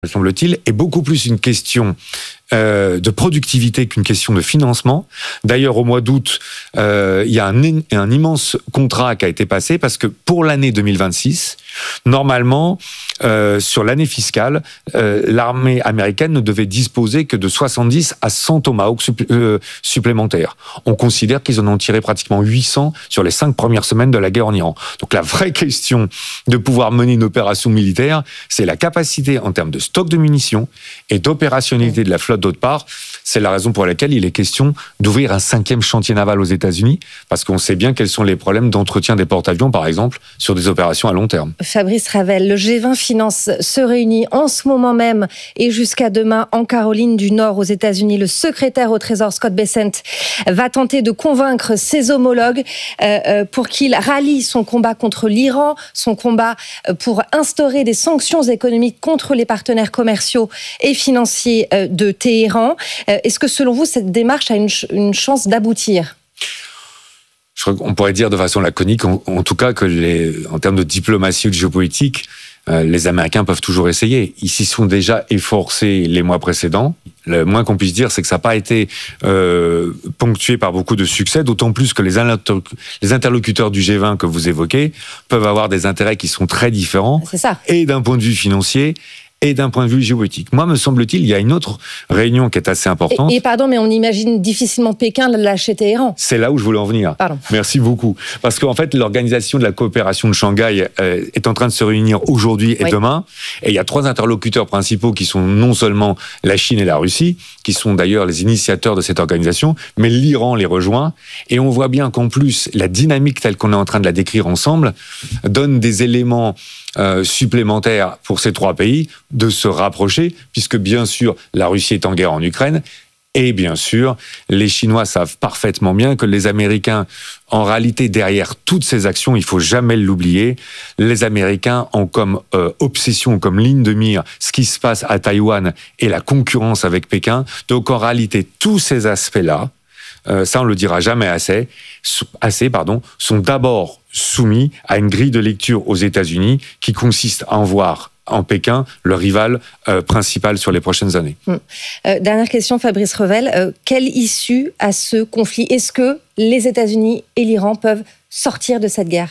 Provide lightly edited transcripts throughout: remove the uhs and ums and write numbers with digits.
me semble-t-il, est beaucoup plus une question de productivité qu'une question de financement. D'ailleurs, au mois d'août, il y a un immense contrat qui a été passé parce que pour l'année 2026, normalement, sur l'année fiscale, l'armée américaine ne devait disposer que de 70 à 100 Tomahawks supplémentaires. On considère qu'ils en ont tiré pratiquement 800 sur les 5 premières semaines de la guerre en Iran. Donc la vraie question de pouvoir mener une opération militaire, c'est la capacité en termes de stock de munitions et d'opérationnalité de la flotte d'autre part. C'est la raison pour laquelle il est question d'ouvrir un 5e chantier naval aux États-Unis, parce qu'on sait bien quels sont les problèmes d'entretien des porte-avions, par exemple, sur des opérations à long terme. Fabrice Ravel, le G20 Finance se réunit en ce moment même et jusqu'à demain en Caroline du Nord aux États-Unis. Le secrétaire au Trésor, Scott Bessent, va tenter de convaincre ses homologues pour qu'il rallie son combat contre l'Iran, son combat pour instaurer des sanctions économiques contre les partenaires commerciaux et financiers de Téhéran. Est-ce que selon vous, cette démarche a une chance d'aboutir ? Je crois qu'on pourrait dire de façon laconique, en tout cas, que en termes de diplomatie ou de géopolitique, les Américains peuvent toujours essayer. Ils s'y sont déjà efforcés les mois précédents. Le moins qu'on puisse dire, c'est que ça n'a pas été ponctué par beaucoup de succès, d'autant plus que les interlocuteurs du G20 que vous évoquez peuvent avoir des intérêts qui sont très différents, c'est ça. Et d'un point de vue financier, et d'un point de vue géopolitique. Moi, me semble-t-il, il y a une autre réunion qui est assez importante. Et pardon, mais on imagine difficilement Pékin lâcher Téhéran. C'est là où je voulais en venir. Pardon. Merci beaucoup. Parce qu'en fait, l'organisation de la coopération de Shanghai est en train de se réunir aujourd'hui et demain. Et il y a 3 interlocuteurs principaux qui sont non seulement la Chine et la Russie, qui sont d'ailleurs les initiateurs de cette organisation, mais l'Iran les rejoint. Et on voit bien qu'en plus, la dynamique telle qu'on est en train de la décrire ensemble donne des éléments supplémentaires pour ces 3 pays de se rapprocher, puisque bien sûr, la Russie est en guerre en Ukraine, et bien sûr, les Chinois savent parfaitement bien que les Américains, en réalité, derrière toutes ces actions, il faut jamais l'oublier, les Américains ont comme obsession, comme ligne de mire, ce qui se passe à Taïwan et la concurrence avec Pékin. Donc en réalité, tous ces aspects-là, ça on le dira jamais assez, sont d'abord soumis à une grille de lecture aux États-Unis qui consiste à en voir en Pékin le rival principal sur les prochaines années. Dernière question, Fabrice Ravel. Quelle issue à ce conflit ? Est-ce que les États-Unis et l'Iran peuvent sortir de cette guerre ?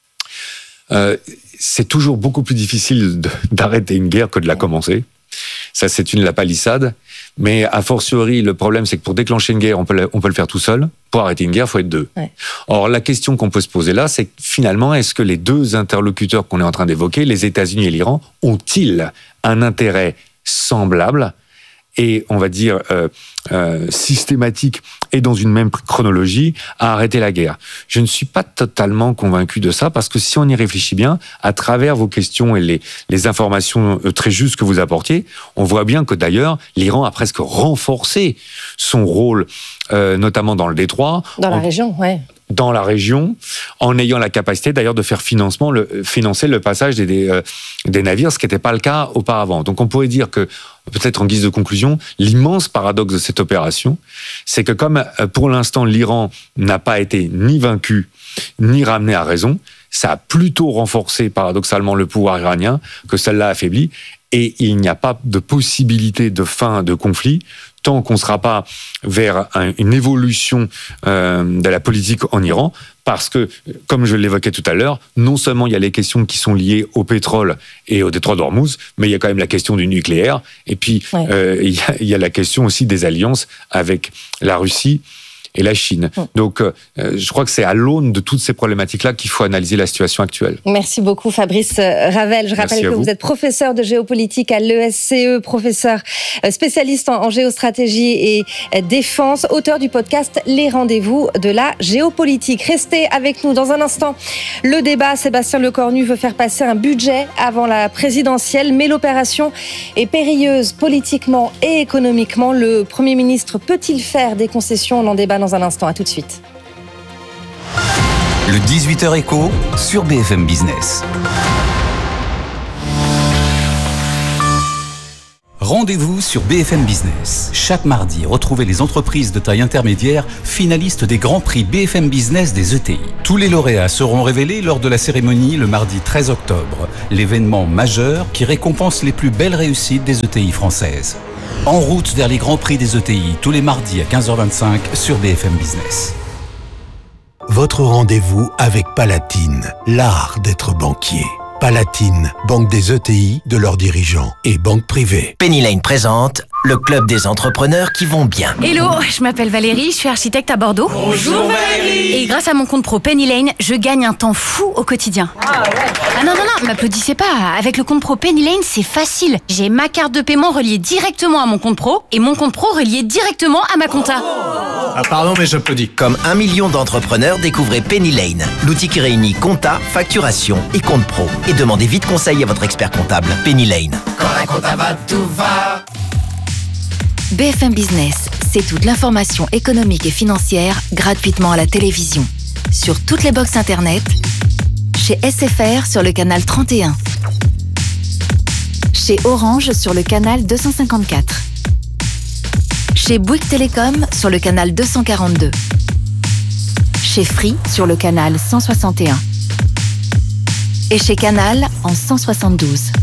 C'est toujours beaucoup plus difficile d'arrêter une guerre que de la commencer. Ça, c'est la palissade. Mais a fortiori, le problème, c'est que pour déclencher une guerre, on peut le faire tout seul. Pour arrêter une guerre, il faut être 2. Ouais. Or, la question qu'on peut se poser là, c'est que finalement, est-ce que les 2 interlocuteurs qu'on est en train d'évoquer, les États-Unis et l'Iran, ont-ils un intérêt semblable et, on va dire, systématique et dans une même chronologie à arrêter la guerre? Je ne suis pas totalement convaincu de ça, parce que si on y réfléchit bien, à travers vos questions et les informations très justes que vous apportiez, on voit bien que d'ailleurs, l'Iran a presque renforcé son rôle, notamment dans le détroit. Dans la région, ouais. Dans la région, en ayant la capacité d'ailleurs de faire financer le passage des navires, ce qui n'était pas le cas auparavant. Donc on pourrait dire que, peut-être en guise de conclusion, l'immense paradoxe de cette opération, c'est que comme pour l'instant l'Iran n'a pas été ni vaincu, ni ramené à raison, ça a plutôt renforcé paradoxalement le pouvoir iranien que ça l'a affaibli, et il n'y a pas de possibilité de fin de conflit tant qu'on ne sera pas vers une évolution de la politique en Iran, parce que, comme je l'évoquais tout à l'heure, non seulement il y a les questions qui sont liées au pétrole et au détroit d'Ormuz, mais il y a quand même la question du nucléaire, et puis il y a la question aussi des alliances avec la Russie et la Chine. Donc, je crois que c'est à l'aune de toutes ces problématiques-là qu'il faut analyser la situation actuelle. Merci beaucoup, Fabrice Ravel. Je rappelle que vous êtes professeur de géopolitique à l'ESCE, professeur spécialiste en géostratégie et défense, auteur du podcast Les Rendez-vous de la géopolitique. Restez avec nous dans un instant. Le débat, Sébastien Lecornu veut faire passer un budget avant la présidentielle, mais l'opération est périlleuse politiquement et économiquement. Le Premier ministre peut-il faire des concessions? On en débat dans un instant. À tout de suite. Le 18h Écho sur BFM Business. Rendez-vous sur BFM Business. Chaque mardi, retrouvez les entreprises de taille intermédiaire finalistes des grands prix BFM Business des ETI. Tous les lauréats seront révélés lors de la cérémonie le mardi 13 octobre, l'événement majeur qui récompense les plus belles réussites des ETI françaises. En route vers les grands prix des ETI, tous les mardis à 15h25 sur BFM Business. Votre rendez-vous avec Palatine, l'art d'être banquier. Palatine, banque des ETI, de leurs dirigeants et banque privée. Penny Lane présente le club des entrepreneurs qui vont bien. Hello, je m'appelle Valérie, je suis architecte à Bordeaux. Bonjour Valérie. Et grâce à mon compte pro Penny Lane, je gagne un temps fou au quotidien. Ah non, m'applaudissez pas. Avec le compte pro Penny Lane, c'est facile. J'ai ma carte de paiement reliée directement à mon compte pro et mon compte pro relié directement à ma compta. Ah pardon, mais j'applaudis. Comme 1 million d'entrepreneurs, découvrez Penny Lane, l'outil qui réunit compta, facturation et compte pro. Et demandez vite conseil à votre expert comptable. Penny Lane. Quand la compta va, tout va. BFM Business, c'est toute l'information économique et financière gratuitement à la télévision. Sur toutes les box internet, chez SFR sur le canal 31, chez Orange sur le canal 254, chez Bouygues Télécom sur le canal 242, chez Free sur le canal 161 et chez Canal en 172.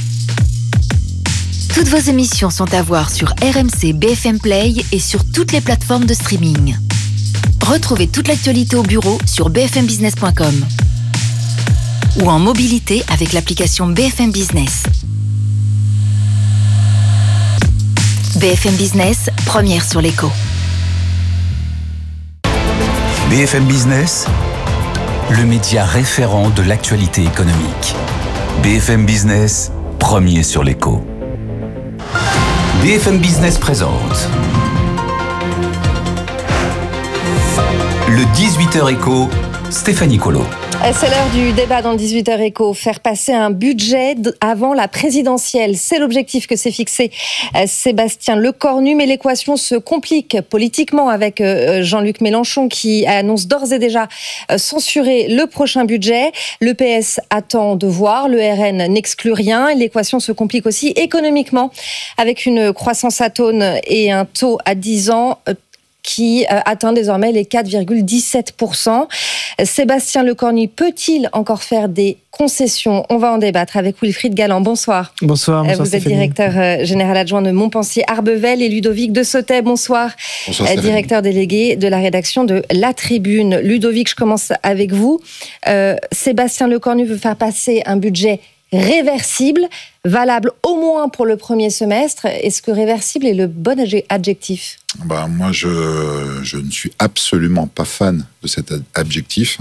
Toutes vos émissions sont à voir sur RMC BFM Play et sur toutes les plateformes de streaming. Retrouvez toute l'actualité au bureau sur bfmbusiness.com ou en mobilité avec l'application BFM Business. BFM Business, première sur l'écho. BFM Business, le média référent de l'actualité économique. BFM Business, premier sur l'écho. BFM Business présente le 18h Écho, Stéphanie Colo. C'est l'heure du débat dans le 18h Écho. Faire passer un budget avant la présidentielle. C'est l'objectif que s'est fixé Sébastien Lecornu. Mais l'équation se complique politiquement avec Jean-Luc Mélenchon qui annonce d'ores et déjà censurer le prochain budget. Le PS attend de voir. Le RN n'exclut rien. L'équation se complique aussi économiquement avec une croissance atone et un taux à 10 ans qui atteint désormais les 4,17%. Sébastien Lecornu peut-il encore faire des concessions ? On va en débattre avec Wilfried Galland. Bonsoir. Bonsoir. Vous êtes directeur général adjoint de Montpensier-Arbevel et Ludovic de Sautet. Bonsoir. Bonsoir directeur délégué de la rédaction de La Tribune. Ludovic, je commence avec vous. Sébastien Lecornu veut faire passer un budget réversible, valable au moins pour le premier semestre. Est-ce que réversible est le bon adjectif ? Moi, je ne suis absolument pas fan de cet adjectif.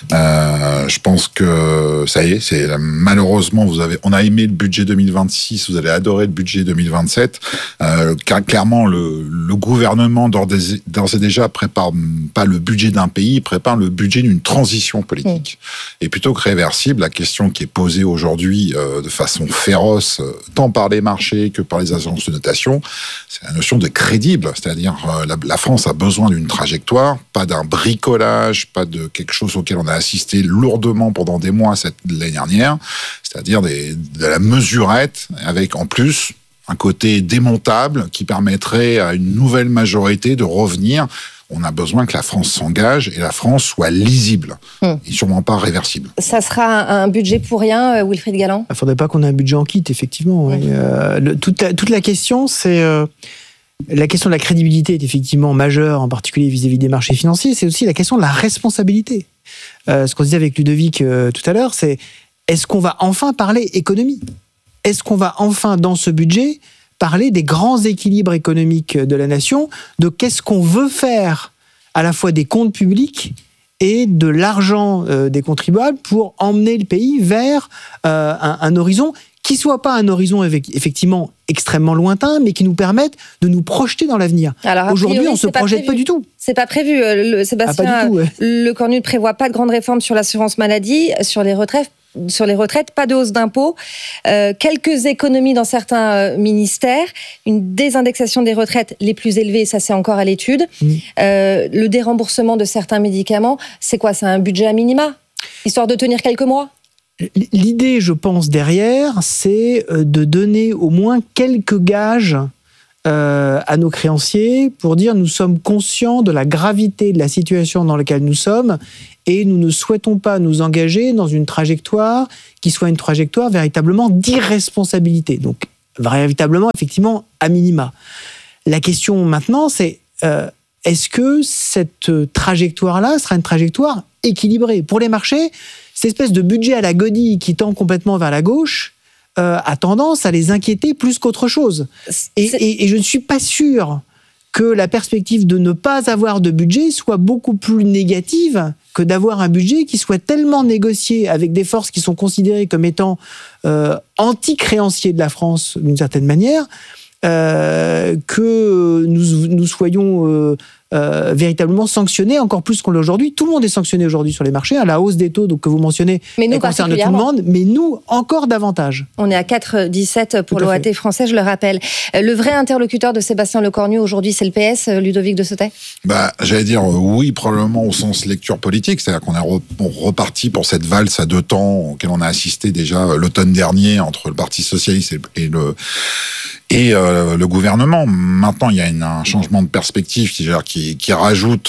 Je pense que ça y est, malheureusement, on a aimé le budget 2026, vous allez adorer le budget 2027. Clairement, le gouvernement d'ores et déjà prépare pas le budget d'un pays, il prépare le budget d'une transition politique. Et plutôt que réversible, la question qui est posée aujourd'hui de façon féroce, tant par les marchés que par les agences de notation, c'est la notion de crédible. C'est-à-dire, la France a besoin d'une trajectoire, pas d'un bricolage, pas de quelque chose auquel on a assisté lourdement pendant des mois l'année dernière, c'est-à-dire de la mesurette, avec en plus un côté démontable qui permettrait à une nouvelle majorité de revenir. On a besoin que la France s'engage et la France soit lisible et sûrement pas réversible. Ça sera un budget pour rien, Wilfried Galland ? Il ne faudrait pas qu'on ait un budget en kit, effectivement. Toute la question, c'est... La question de la crédibilité est effectivement majeure, en particulier vis-à-vis des marchés financiers. C'est aussi la question de la responsabilité. Ce qu'on disait avec Ludovic tout à l'heure, c'est est-ce qu'on va enfin parler économie ? Est-ce qu'on va enfin, dans ce budget, parler des grands équilibres économiques de la nation, de qu'est-ce qu'on veut faire à la fois des comptes publics et de l'argent des contribuables pour emmener le pays vers un horizon qui soit pas un horizon effectivement extrêmement lointain, mais qui nous permette de nous projeter dans l'avenir. Aujourd'hui, on ne se projette pas du tout. C'est pas prévu. Sébastien Lecornu ne prévoit pas de grandes réformes sur l'assurance maladie, sur les retraites, pas de hausse d'impôts, quelques économies dans certains ministères, une désindexation des retraites les plus élevées, ça c'est encore à l'étude, le déremboursement de certains médicaments, c'est quoi ? C'est un budget à minima, histoire de tenir quelques mois ? l'idée, je pense, derrière, c'est de donner au moins quelques gages à nos créanciers pour dire nous sommes conscients de la gravité de la situation dans laquelle nous sommes et nous ne souhaitons pas nous engager dans une trajectoire qui soit une trajectoire véritablement d'irresponsabilité. Donc, véritablement, effectivement, à minima. La question maintenant, c'est est-ce que cette trajectoire-là sera une trajectoire équilibrée ? Pour les marchés, cette espèce de budget à la godille qui tend complètement vers la gauche a tendance à les inquiéter plus qu'autre chose. Et je ne suis pas sûr que la perspective de ne pas avoir de budget soit beaucoup plus négative que d'avoir un budget qui soit tellement négocié avec des forces qui sont considérées comme étant anti-créanciers de la France, d'une certaine manière, que nous soyons véritablement sanctionnés encore plus qu'on l'est aujourd'hui. Tout le monde est sanctionné aujourd'hui sur les marchés. La hausse des taux que vous mentionnez concerne tout le monde, mais nous, encore davantage. On est à 4,17 pour l'OAT français, je le rappelle. Le vrai interlocuteur de Sébastien Lecornu aujourd'hui, c'est le PS, Ludovic de Sautet ? J'allais dire oui, probablement au sens lecture politique. C'est-à-dire qu'on est reparti pour cette valse à 2 temps auquel on a assisté déjà l'automne dernier entre le Parti socialiste et le gouvernement. Maintenant, il y a un changement de perspective qui rajoute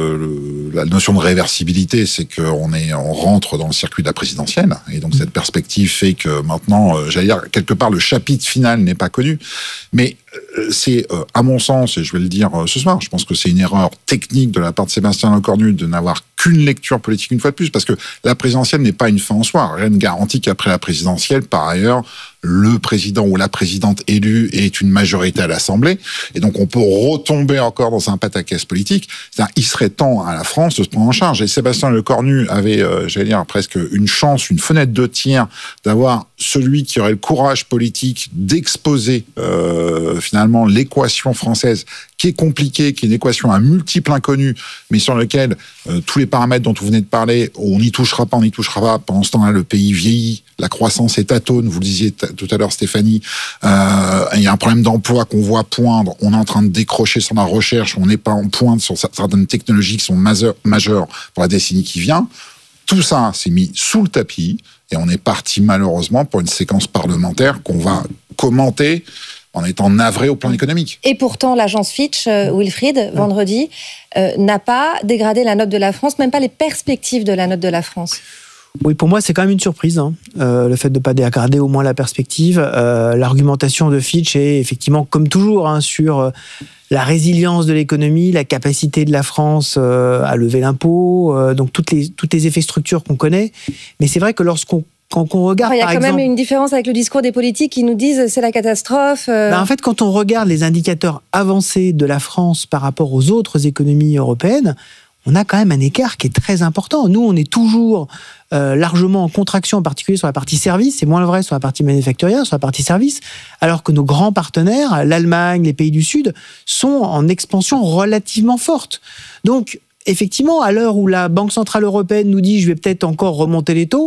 la notion de réversibilité, c'est qu'on rentre dans le circuit de la présidentielle, et donc cette perspective fait que maintenant, j'allais dire, quelque part, le chapitre final n'est pas connu, mais c'est, à mon sens, et je vais le dire ce soir, je pense que c'est une erreur technique de la part de Sébastien Lecornu de n'avoir qu'une lecture politique une fois de plus, parce que la présidentielle n'est pas une fin en soi. Rien ne garantit qu'après la présidentielle, par ailleurs, le président ou la présidente élue est une majorité à l'Assemblée, et donc on peut retomber encore dans un pataquès politique. C'est-à-dire, il serait temps à la France de se prendre en charge. Et Sébastien Lecornu avait, j'allais dire, presque une chance, une fenêtre de tir d'avoir celui qui aurait le courage politique d'exposer finalement l'équation française, qui est compliquée, qui est une équation à multiples inconnus, mais sur lequel tous les paramètres dont vous venez de parler, on n'y touchera pas, on n'y touchera pas. Pendant ce temps-là, le pays vieillit, la croissance est atone, vous le disiez tout à l'heure, Stéphanie. Il y a un problème d'emploi qu'on voit poindre, on est en train de décrocher sur la recherche, on n'est pas en pointe sur certaines technologies qui sont majeures pour la décennie qui vient. Tout ça s'est mis sous le tapis et on est parti malheureusement pour une séquence parlementaire qu'on va commenter en étant navré au plan économique. Et pourtant, l'agence Fitch, Wilfried, vendredi, n'a pas dégradé la note de la France, même pas les perspectives de la note de la France. Oui, pour moi, c'est quand même une surprise, le fait de ne pas dégrader au moins la perspective. L'argumentation de Fitch est effectivement, comme toujours, sur la résilience de l'économie, la capacité de la France à lever l'impôt, donc tous les effets structures qu'on connaît. Mais c'est vrai que quand on regarde, il y a quand même une différence avec le discours des politiques qui nous disent c'est la catastrophe. En fait, quand on regarde les indicateurs avancés de la France par rapport aux autres économies européennes, on a quand même un écart qui est très important. Nous, on est toujours largement en contraction, en particulier sur la partie service. C'est moins vrai sur la partie manufacturière, sur la partie service, alors que nos grands partenaires, l'Allemagne, les pays du Sud, sont en expansion relativement forte. Donc, effectivement, à l'heure où la Banque Centrale Européenne nous dit « je vais peut-être encore remonter les taux »,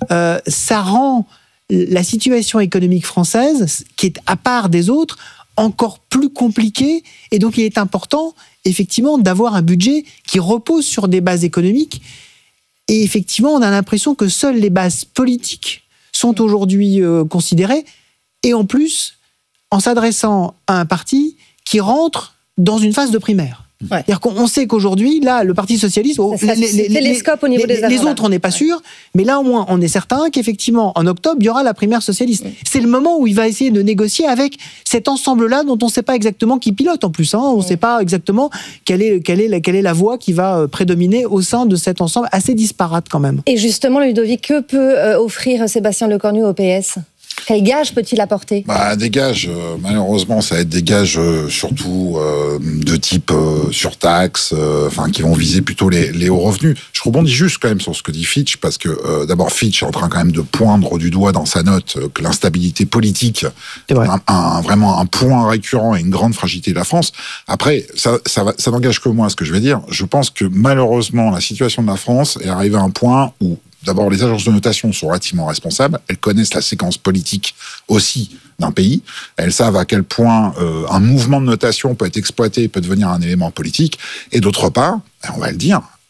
ça rend la situation économique française, qui est à part des autres, encore plus compliquée. Et donc, il est important, effectivement, d'avoir un budget qui repose sur des bases économiques. Et effectivement, on a l'impression que seules les bases politiques sont aujourd'hui considérées. Et en plus, en s'adressant à un parti qui rentre dans une phase de primaire. Ouais. C'est-à-dire qu'on sait qu'aujourd'hui, là, le Parti socialiste, télescope au niveau des les autres, on n'est pas sûr, mais là, au moins, on est certain qu'effectivement, en octobre, il y aura la primaire socialiste. C'est le moment où il va essayer de négocier avec cet ensemble-là dont on ne sait pas exactement qui pilote en plus. On ne sait pas exactement quelle est la voie qui va prédominer au sein de cet ensemble assez disparate quand même. Et justement, Ludovic, que peut offrir Sébastien Lecornu au PS ? Quel gage peut-il apporter ? Des gages, malheureusement, ça va être des gages surtout de type surtaxe, qui vont viser plutôt les hauts revenus. Je rebondis juste quand même sur ce que dit Fitch, parce que d'abord Fitch est en train quand même de poindre du doigt dans sa note que l'instabilité politique est vraiment un point récurrent et une grande fragilité de la France. Après, ça n'engage que moi ce que je vais dire. Je pense que malheureusement, la situation de la France est arrivée à un point où d'abord, les agences de notation sont relativement responsables. Elles connaissent la séquence politique aussi d'un pays. Elles savent à quel point un mouvement de notation peut être exploité, peut devenir un élément politique. Et d'autre part, on va le dire,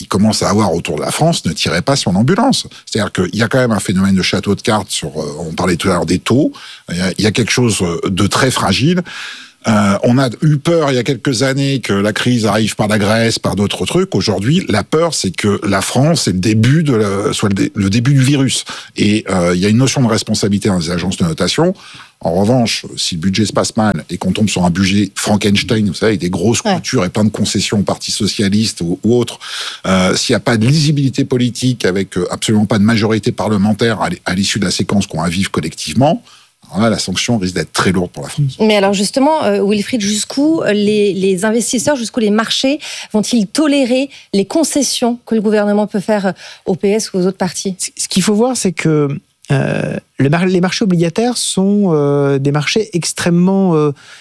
il commence à avoir autour de la France, ne tirez pas sur l'ambulance. C'est-à-dire qu'il y a quand même un phénomène de château de cartes on parlait tout à l'heure des taux, il y a quelque chose de très fragile. On a eu peur il y a quelques années que la crise arrive par la Grèce, par d'autres trucs. Aujourd'hui, la peur, c'est que la France est le début soit le début du virus. Et il y a une notion de responsabilité dans les agences de notation. En revanche, si le budget se passe mal et qu'on tombe sur un budget Frankenstein, vous savez, avec des grosses coutures et plein de concessions au Parti socialiste ou autre, s'il n'y a pas de lisibilité politique, avec absolument pas de majorité parlementaire à l'issue de la séquence qu'on va vivre collectivement, alors là, la sanction risque d'être très lourde pour la France. Mais alors justement, Wilfried, jusqu'où les investisseurs, jusqu'où les marchés vont-ils tolérer les concessions que le gouvernement peut faire au PS ou aux autres partis ? Ce qu'il faut voir, c'est que les marchés obligataires sont des marchés extrêmement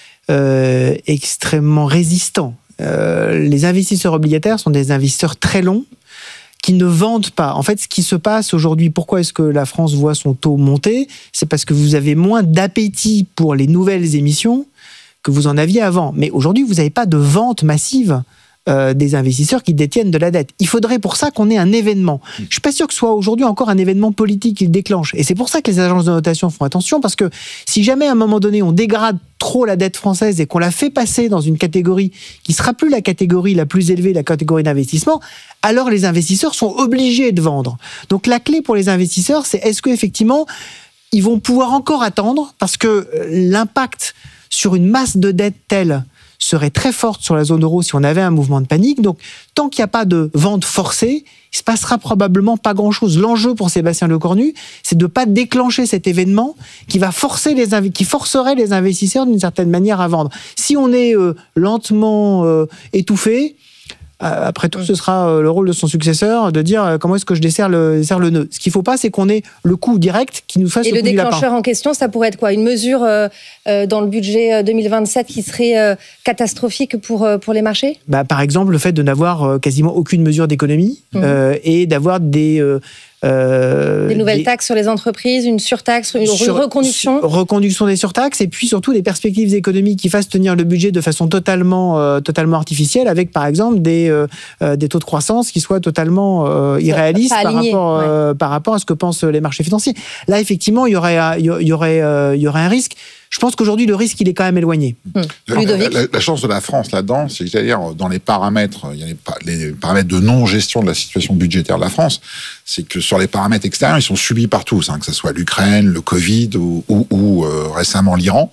résistants. Les investisseurs obligataires sont des investisseurs très longs qui ne vendent pas. En fait, ce qui se passe aujourd'hui, pourquoi est-ce que la France voit son taux monter ? C'est parce que vous avez moins d'appétit pour les nouvelles émissions que vous en aviez avant. Mais aujourd'hui, vous n'avez pas de vente massive des investisseurs qui détiennent de la dette. Il faudrait pour ça qu'on ait un événement. Je ne suis pas sûr que ce soit aujourd'hui encore un événement politique qui le déclenche. Et c'est pour ça que les agences de notation font attention, parce que si jamais à un moment donné on dégrade trop la dette française et qu'on la fait passer dans une catégorie qui ne sera plus la catégorie la plus élevée, la catégorie d'investissement, alors les investisseurs sont obligés de vendre. Donc la clé pour les investisseurs, c'est est-ce qu'effectivement ils vont pouvoir encore attendre, parce que l'impact sur une masse de dette telle serait très forte sur la zone euro si on avait un mouvement de panique. Donc, tant qu'il n'y a pas de vente forcée, il se passera probablement pas grand-chose. L'enjeu pour Sébastien Lecornu, c'est de ne pas déclencher cet événement qui forcerait les investisseurs d'une certaine manière à vendre. Si on est lentement étouffé, après tout, ce sera le rôle de son successeur de dire comment est-ce que je desserre le nœud. Ce qu'il ne faut pas, c'est qu'on ait le coup direct qui nous fasse le coup du lapin. Et le déclencheur en question, ça pourrait être quoi ? Une mesure dans le budget 2027 qui serait catastrophique pour les marchés ? Par exemple, le fait de n'avoir quasiment aucune mesure d'économie et d'avoir des nouvelles taxes sur les entreprises, une surtaxe, une reconduction. Reconduction des surtaxes, et puis surtout des perspectives économiques qui fassent tenir le budget de façon totalement artificielle, avec par exemple des taux de croissance qui soient totalement irréalistes par rapport à ce que pensent les marchés financiers. Là, effectivement, il y aurait un risque. Je pense qu'aujourd'hui, le risque, il est quand même éloigné. La chance de la France là-dedans, c'est-à-dire dans les paramètres, il y a les paramètres de non-gestion de la situation budgétaire de la France, c'est que sur les paramètres extérieurs, ils sont subis par tous, que ce soit l'Ukraine, le Covid ou récemment l'Iran.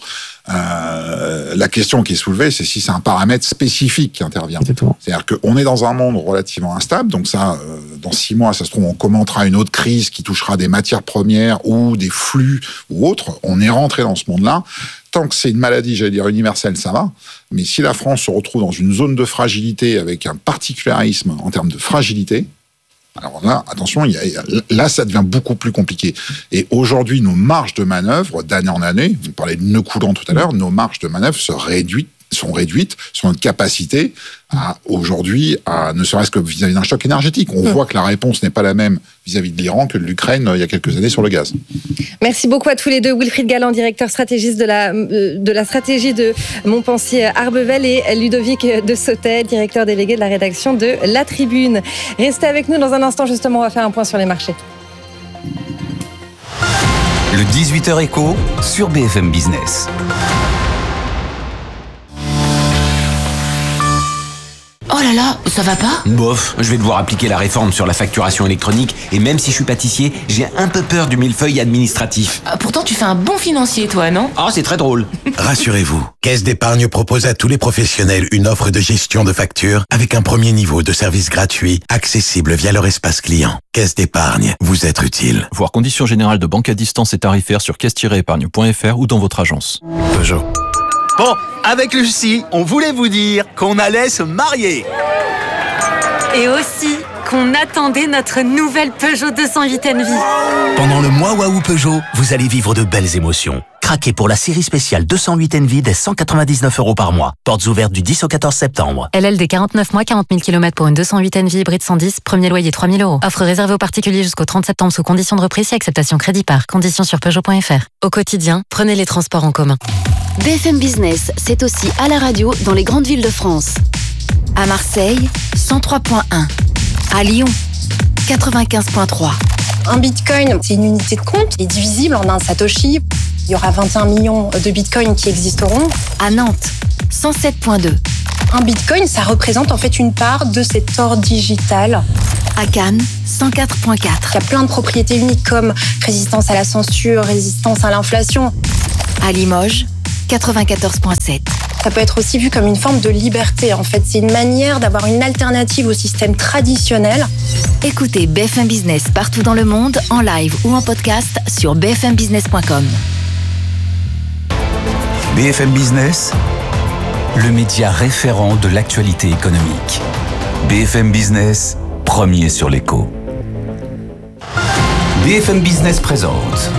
La question qui est soulevée, c'est si c'est un paramètre spécifique qui intervient. Exactement. C'est-à-dire qu'on est dans un monde relativement instable, donc ça, dans 6 mois, ça se trouve, on commentera une autre crise qui touchera des matières premières ou des flux ou autres. On est rentré dans ce monde-là. Tant que c'est une maladie, j'allais dire universelle, ça va. Mais si la France se retrouve dans une zone de fragilité avec un particularisme en termes de fragilité, alors là, attention, là, ça devient beaucoup plus compliqué. Et aujourd'hui, nos marges de manœuvre, d'année en année, vous parlez de nœuds coulants tout à l'heure, nos marges de manœuvre sont réduites sur notre capacité aujourd'hui, ne serait-ce que vis-à-vis d'un choc énergétique. On voit que la réponse n'est pas la même vis-à-vis de l'Iran que de l'Ukraine il y a quelques années sur le gaz. Merci beaucoup à tous les deux. Wilfried Galland, directeur stratégiste de la stratégie de Montpensier Arbevel, et Ludovic de Sautet, directeur délégué de la rédaction de La Tribune. Restez avec nous dans un instant, justement, on va faire un point sur les marchés. Le 18h Écho sur BFM Business. Oh là là, ça va pas ? Bof, je vais devoir appliquer la réforme sur la facturation électronique, et même si je suis pâtissier, j'ai un peu peur du millefeuille administratif. Pourtant, tu fais un bon financier, toi, non ? Ah, c'est très drôle. Rassurez-vous, Caisse d'Épargne propose à tous les professionnels une offre de gestion de factures avec un premier niveau de service gratuit, accessible via leur espace client. Caisse d'Épargne, vous êtes utile. Voir conditions générales de banque à distance et tarifaires sur caisse-épargne.fr ou dans votre agence. Peugeot. Bon, avec Lucie, on voulait vous dire qu'on allait se marier. Et aussi qu'on attendait notre nouvelle Peugeot 208 Envie. Pendant le mois Waouh Peugeot, vous allez vivre de belles émotions. Craquez pour la série spéciale 208 Envie dès 199 € par mois. Portes ouvertes du 10 au 14 septembre. LLD 49 mois, 40 000 km pour une 208 Envie hybride 110, premier loyer 3 000 €. Offre réservée aux particuliers jusqu'au 30 septembre sous conditions de reprise et acceptation crédit par. Conditions sur Peugeot.fr. Au quotidien, prenez les transports en commun. BFM Business, c'est aussi à la radio dans les grandes villes de France. À Marseille, 103.1. À Lyon, 95.3. Un bitcoin, c'est une unité de compte qui est divisible en un satoshi. Il y aura 21 millions de bitcoins qui existeront. À Nantes, 107.2. Un bitcoin, ça représente en fait une part de cet or digital. À Cannes, 104.4. Il y a plein de propriétés uniques comme résistance à la censure, résistance à l'inflation. À Limoges, 94.7. Ça peut être aussi vu comme une forme de liberté. En fait, c'est une manière d'avoir une alternative au système traditionnel. Écoutez BFM Business partout dans le monde, en live ou en podcast sur bfmbusiness.com. BFM Business, le média référent de l'actualité économique. BFM Business, premier sur l'écho. BFM Business présente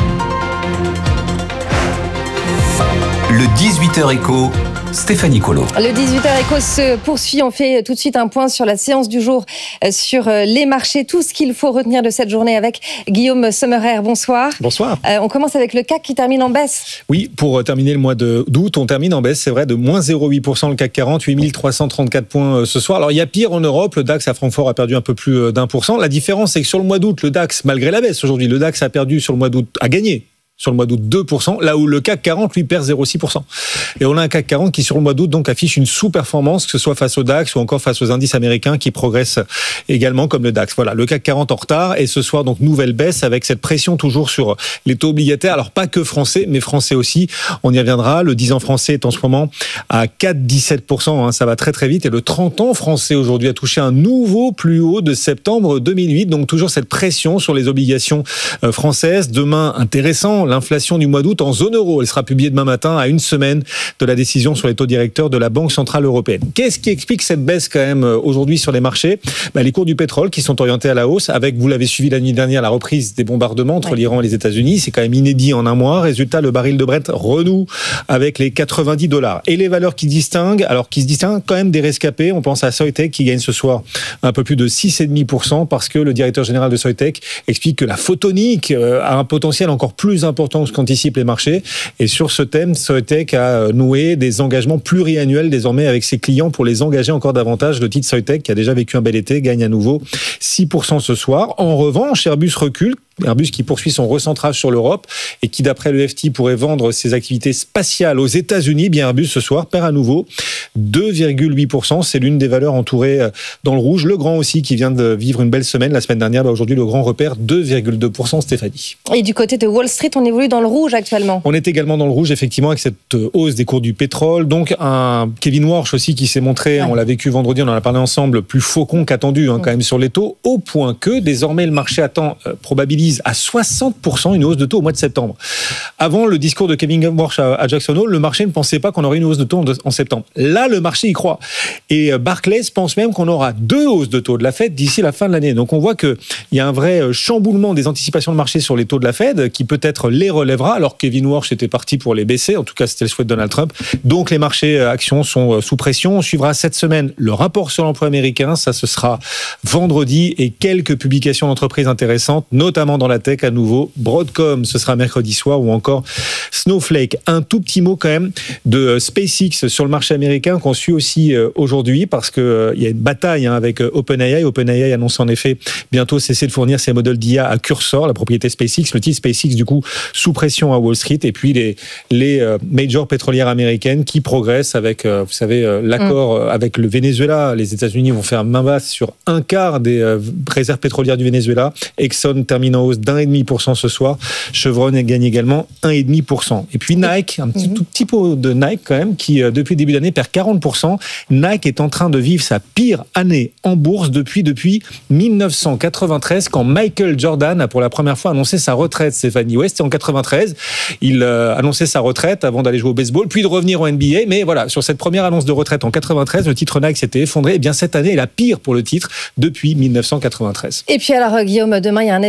le 18h Écho, Stéphanie Colo. Le 18h Écho se poursuit. On fait tout de suite un point sur la séance du jour, sur les marchés, tout ce qu'il faut retenir de cette journée avec Guillaume Sommerer. Bonsoir. Bonsoir. On commence avec le CAC qui termine en baisse. Oui, pour terminer le mois d'août, on termine en baisse, c'est vrai, de moins 0,8% le CAC 40, 8334 points ce soir. Alors il y a pire en Europe, le DAX à Francfort a perdu un peu plus d'1%. La différence, c'est que sur le mois d'août, le DAX, malgré la baisse aujourd'hui, le DAX a perdu sur le mois d'août, a gagné sur le mois d'août 2%, là où le CAC 40, lui, perd 0,6%. Et on a un CAC 40 qui, sur le mois d'août, donc affiche une sous-performance, que ce soit face au DAX ou encore face aux indices américains qui progressent également comme le DAX. Voilà, le CAC 40 en retard, et ce soir, donc, nouvelle baisse avec cette pression toujours sur les taux obligataires. Alors, pas que français, mais français aussi. On y reviendra. Le 10 ans français est en ce moment à 4,17%, hein, ça va très très vite. Et le 30 ans français aujourd'hui a touché un nouveau plus haut de septembre 2008. Donc, toujours cette pression sur les obligations françaises. Demain, intéressant, l'inflation du mois d'août en zone euro. Elle sera publiée demain matin à une semaine de la décision sur les taux directeurs de la Banque Centrale Européenne. Qu'est-ce qui explique cette baisse quand même aujourd'hui sur les marchés ? Les cours du pétrole qui sont orientés à la hausse avec, vous l'avez suivi la nuit dernière, la reprise des bombardements entre l'Iran et les États-Unis. C'est quand même inédit en un mois. Résultat, le baril de Brent renoue avec les $90. Et les valeurs qui se distinguent quand même des rescapés. On pense à Soitec qui gagne ce soir un peu plus de 6,5% parce que le directeur général de Soitec explique que la photonique a un potentiel encore plus important que ce qu'anticipent les marchés. Et sur ce thème, Soitec a noué des engagements pluriannuels désormais avec ses clients pour les engager encore davantage. Le titre Soitec, qui a déjà vécu un bel été, gagne à nouveau 6% ce soir. En revanche, Airbus recule. Airbus qui poursuit son recentrage sur l'Europe et qui, d'après le FT, pourrait vendre ses activités spatiales aux États-Unis. Bien, Airbus, ce soir, perd à nouveau 2,8%. C'est l'une des valeurs entourées dans le rouge. Le Grand aussi, qui vient de vivre une belle semaine la semaine dernière. Aujourd'hui, le Grand repère 2,2%, Stéphanie. Et du côté de Wall Street, on évolue dans le rouge actuellement. On est également dans le rouge, effectivement, avec cette hausse des cours du pétrole. Donc, un Kevin Warsh aussi qui s'est montré, on l'a vécu vendredi, on en a parlé ensemble, plus faucon qu'attendu quand même sur les taux, au point que désormais le marché attend, probabilise à 60% une hausse de taux au mois de septembre. Avant le discours de Kevin Warsh à Jackson Hole, le marché ne pensait pas qu'on aurait une hausse de taux en septembre. Là, le marché y croit. Et Barclays pense même qu'on aura 2 hausses de taux de la Fed d'ici la fin de l'année. Donc on voit qu'il y a un vrai chamboulement des anticipations de marché sur les taux de la Fed qui peut-être les relèvera, alors que Kevin Warsh était parti pour les baisser. En tout cas, c'était le souhait de Donald Trump. Donc les marchés actions sont sous pression. On suivra cette semaine le rapport sur l'emploi américain. Ça, ce sera vendredi, et quelques publications d'entreprises intéressantes, notamment dans la tech à nouveau. Broadcom, ce sera mercredi soir, ou encore Snowflake. Un tout petit mot quand même de SpaceX sur le marché américain qu'on suit aussi aujourd'hui, parce que il y a une bataille avec OpenAI. OpenAI annonce en effet bientôt cesser de fournir ses modèles d'IA à Cursor, la propriété SpaceX. Le titre SpaceX du coup sous pression à Wall Street, et puis les majors pétrolières américaines qui progressent avec, vous savez, l'accord avec le Venezuela. Les États-Unis vont faire main basse sur un quart des réserves pétrolières du Venezuela. Exxon termine en hausse d'1,5% ce soir. Chevron gagne également 1,5%. Et puis Nike, un tout petit peu de Nike quand même, qui depuis le début d'année perd 40%. Nike est en train de vivre sa pire année en bourse depuis 1993, quand Michael Jordan a pour la première fois annoncé sa retraite, Stéphanie. Ouais, c'était en 93. Il annonçait sa retraite avant d'aller jouer au baseball, puis de revenir au NBA. Mais voilà, sur cette première annonce de retraite en 93, le titre Nike s'était effondré. Et bien cette année est la pire pour le titre depuis 1993. Et puis alors Guillaume, demain il y a un événement à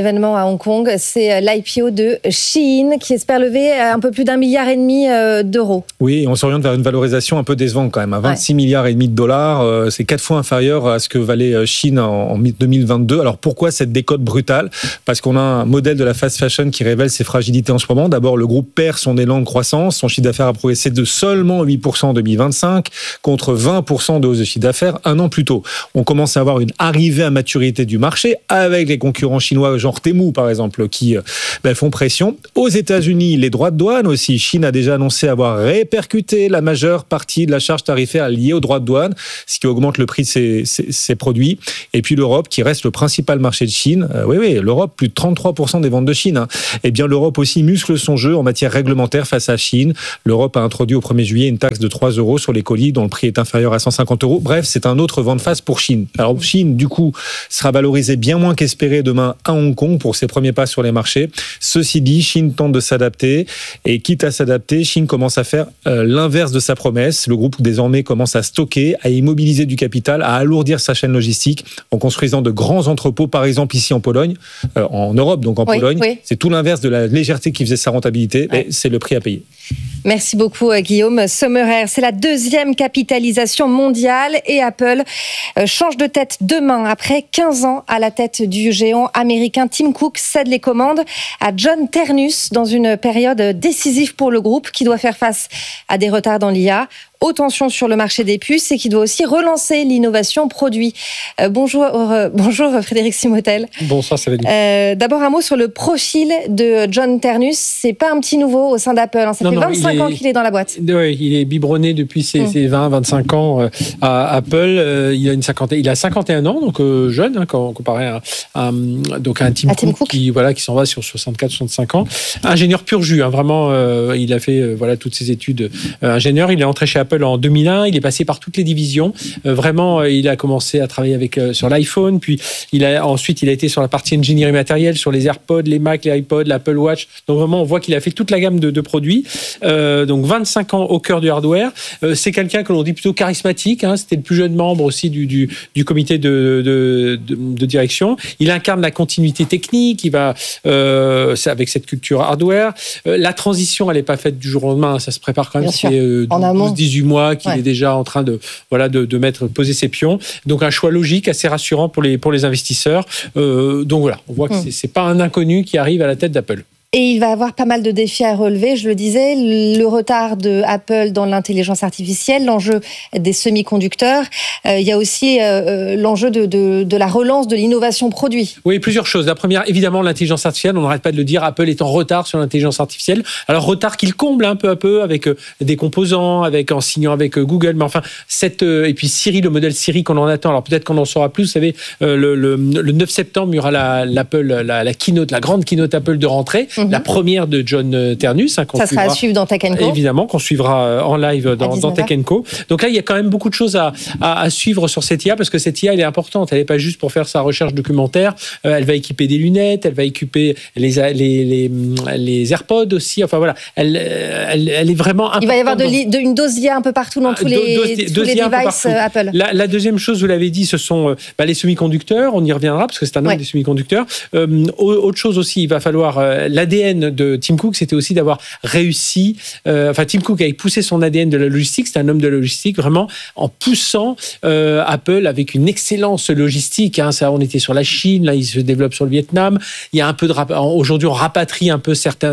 Hong Kong. C'est l'IPO de Shein qui espère lever un peu plus d'1,5 milliard d'euros. Oui, on s'oriente vers une valorisation un peu décevante quand même. À 26,5 milliards de dollars, c'est 4 fois inférieur à ce que valait Shein en 2022. Alors pourquoi cette décote brutale ? Parce qu'on a un modèle de la fast fashion qui révèle ses fragilités en ce moment. D'abord, le groupe perd son élan de croissance. Son chiffre d'affaires a progressé de seulement 8% en 2025 contre 20% de hausse de chiffre d'affaires un an plus tôt. On commence à avoir une arrivée à maturité du marché avec les concurrents chinois, genre Temu par exemple, qui font pression. Aux États-Unis, les droits de douane aussi. Shein a déjà annoncé avoir répercuté la majeure partie de la charge tarifaire liée aux droits de douane, ce qui augmente le prix de ses produits. Et puis l'Europe, qui reste le principal marché de Shein. Oui, l'Europe, plus de 33% des ventes de Shein. Eh bien, l'Europe aussi muscle son jeu en matière réglementaire face à Shein. L'Europe a introduit au 1er juillet une taxe de 3 € sur les colis dont le prix est inférieur à 150 €. Bref, c'est un autre vent de face pour Shein. Alors, Shein, du coup, sera valorisé bien moins qu'espéré demain à Hong Kong pour ses premiers pas sur les marchés. Ceci dit, Shein tente de s'adapter et quitte à s'adapter, Shein commence à faire l'inverse de sa promesse. Le groupe désormais commence à stocker, à immobiliser du capital, à alourdir sa chaîne logistique en construisant de grands entrepôts, par exemple ici en Pologne, en Europe, donc en Pologne. Oui. C'est tout l'inverse de la légèreté qui faisait sa rentabilité, et c'est le prix à payer. Merci beaucoup Guillaume Sommerer. C'est la 2e capitalisation mondiale et Apple change de tête demain. Après 15 ans à la tête du géant américain, Tim Cook cède les commandes à John Ternus dans une période décisive pour le groupe qui doit faire face à des retards dans l'IA, aux tensions sur le marché des puces et qui doit aussi relancer l'innovation produit. Bonjour Frédéric Simotel. Bonsoir, ça va bien. D'abord un mot sur le profil de John Ternus. C'est pas un petit nouveau au sein d'Apple. Ça fait 25 ans qu'il est dans la boîte. Oui, il est biberonné depuis ses 20-25 ans à Apple. Il a 51 ans, donc jeune, comparé à un Tim Cook qui s'en va sur 64-65 ans. Ingénieur pur jus, vraiment. Il a fait toutes ses études ingénieur. Il est entré chez Apple en 2001, il est passé par toutes les divisions. Vraiment, il a commencé à travailler sur l'iPhone, puis ensuite il a été sur la partie ingénierie matérielle, sur les AirPods, les Mac, les iPods, l'Apple Watch. Donc vraiment, on voit qu'il a fait toute la gamme de produits. Donc 25 ans au cœur du hardware. C'est quelqu'un que l'on dit plutôt charismatique. C'était le plus jeune membre aussi du comité de direction. Il incarne la continuité technique. Il va avec cette culture hardware. La transition, elle n'est pas faite du jour au lendemain. Ça se prépare quand même. C'est 12-18 mois qu'il est déjà en train de poser ses pions. Donc un choix logique, assez rassurant pour les investisseurs. Donc voilà, on voit que c'est pas un inconnu qui arrive à la tête d'Apple. Et il va avoir pas mal de défis à relever, je le disais, le retard de Apple dans l'intelligence artificielle, l'enjeu des semi-conducteurs. Il y a aussi l'enjeu de la relance de l'innovation produit. Oui, plusieurs choses. La première, évidemment, l'intelligence artificielle. On n'arrête pas de le dire, Apple est en retard sur l'intelligence artificielle. Alors, retard qu'il comble un peu à peu avec des composants, en signant avec Google. Mais enfin, et puis Siri, le modèle Siri qu'on en attend. Alors, peut-être qu'on en saura plus. Vous savez, le 9 septembre, il y aura la keynote, la grande keynote Apple de rentrée. La première de John Ternus. Ça sera à suivre dans Tech & Co. Évidemment, qu'on suivra en live dans Tech & Co. Donc là, il y a quand même beaucoup de choses à suivre sur cette IA, parce que cette IA, elle est importante. Elle n'est pas juste pour faire sa recherche documentaire. Elle va équiper des lunettes, elle va équiper les AirPods aussi. Enfin voilà, elle est vraiment importante. Il va y avoir une dose d'IA un peu partout dans tous les devices Apple. La deuxième chose, vous l'avez dit, ce sont les semi-conducteurs. On y reviendra, parce que c'est un homme des semi-conducteurs. Autre chose aussi, il va falloir l'ADN de Tim Cook, c'était aussi d'avoir réussi. Tim Cook avait poussé son ADN de la logistique. C'est un homme de la logistique, vraiment, en poussant Apple avec une excellence logistique. Ça, on était sur la Chine, là, il se développe sur le Vietnam. Il y a un peu aujourd'hui, on rapatrie un peu certaines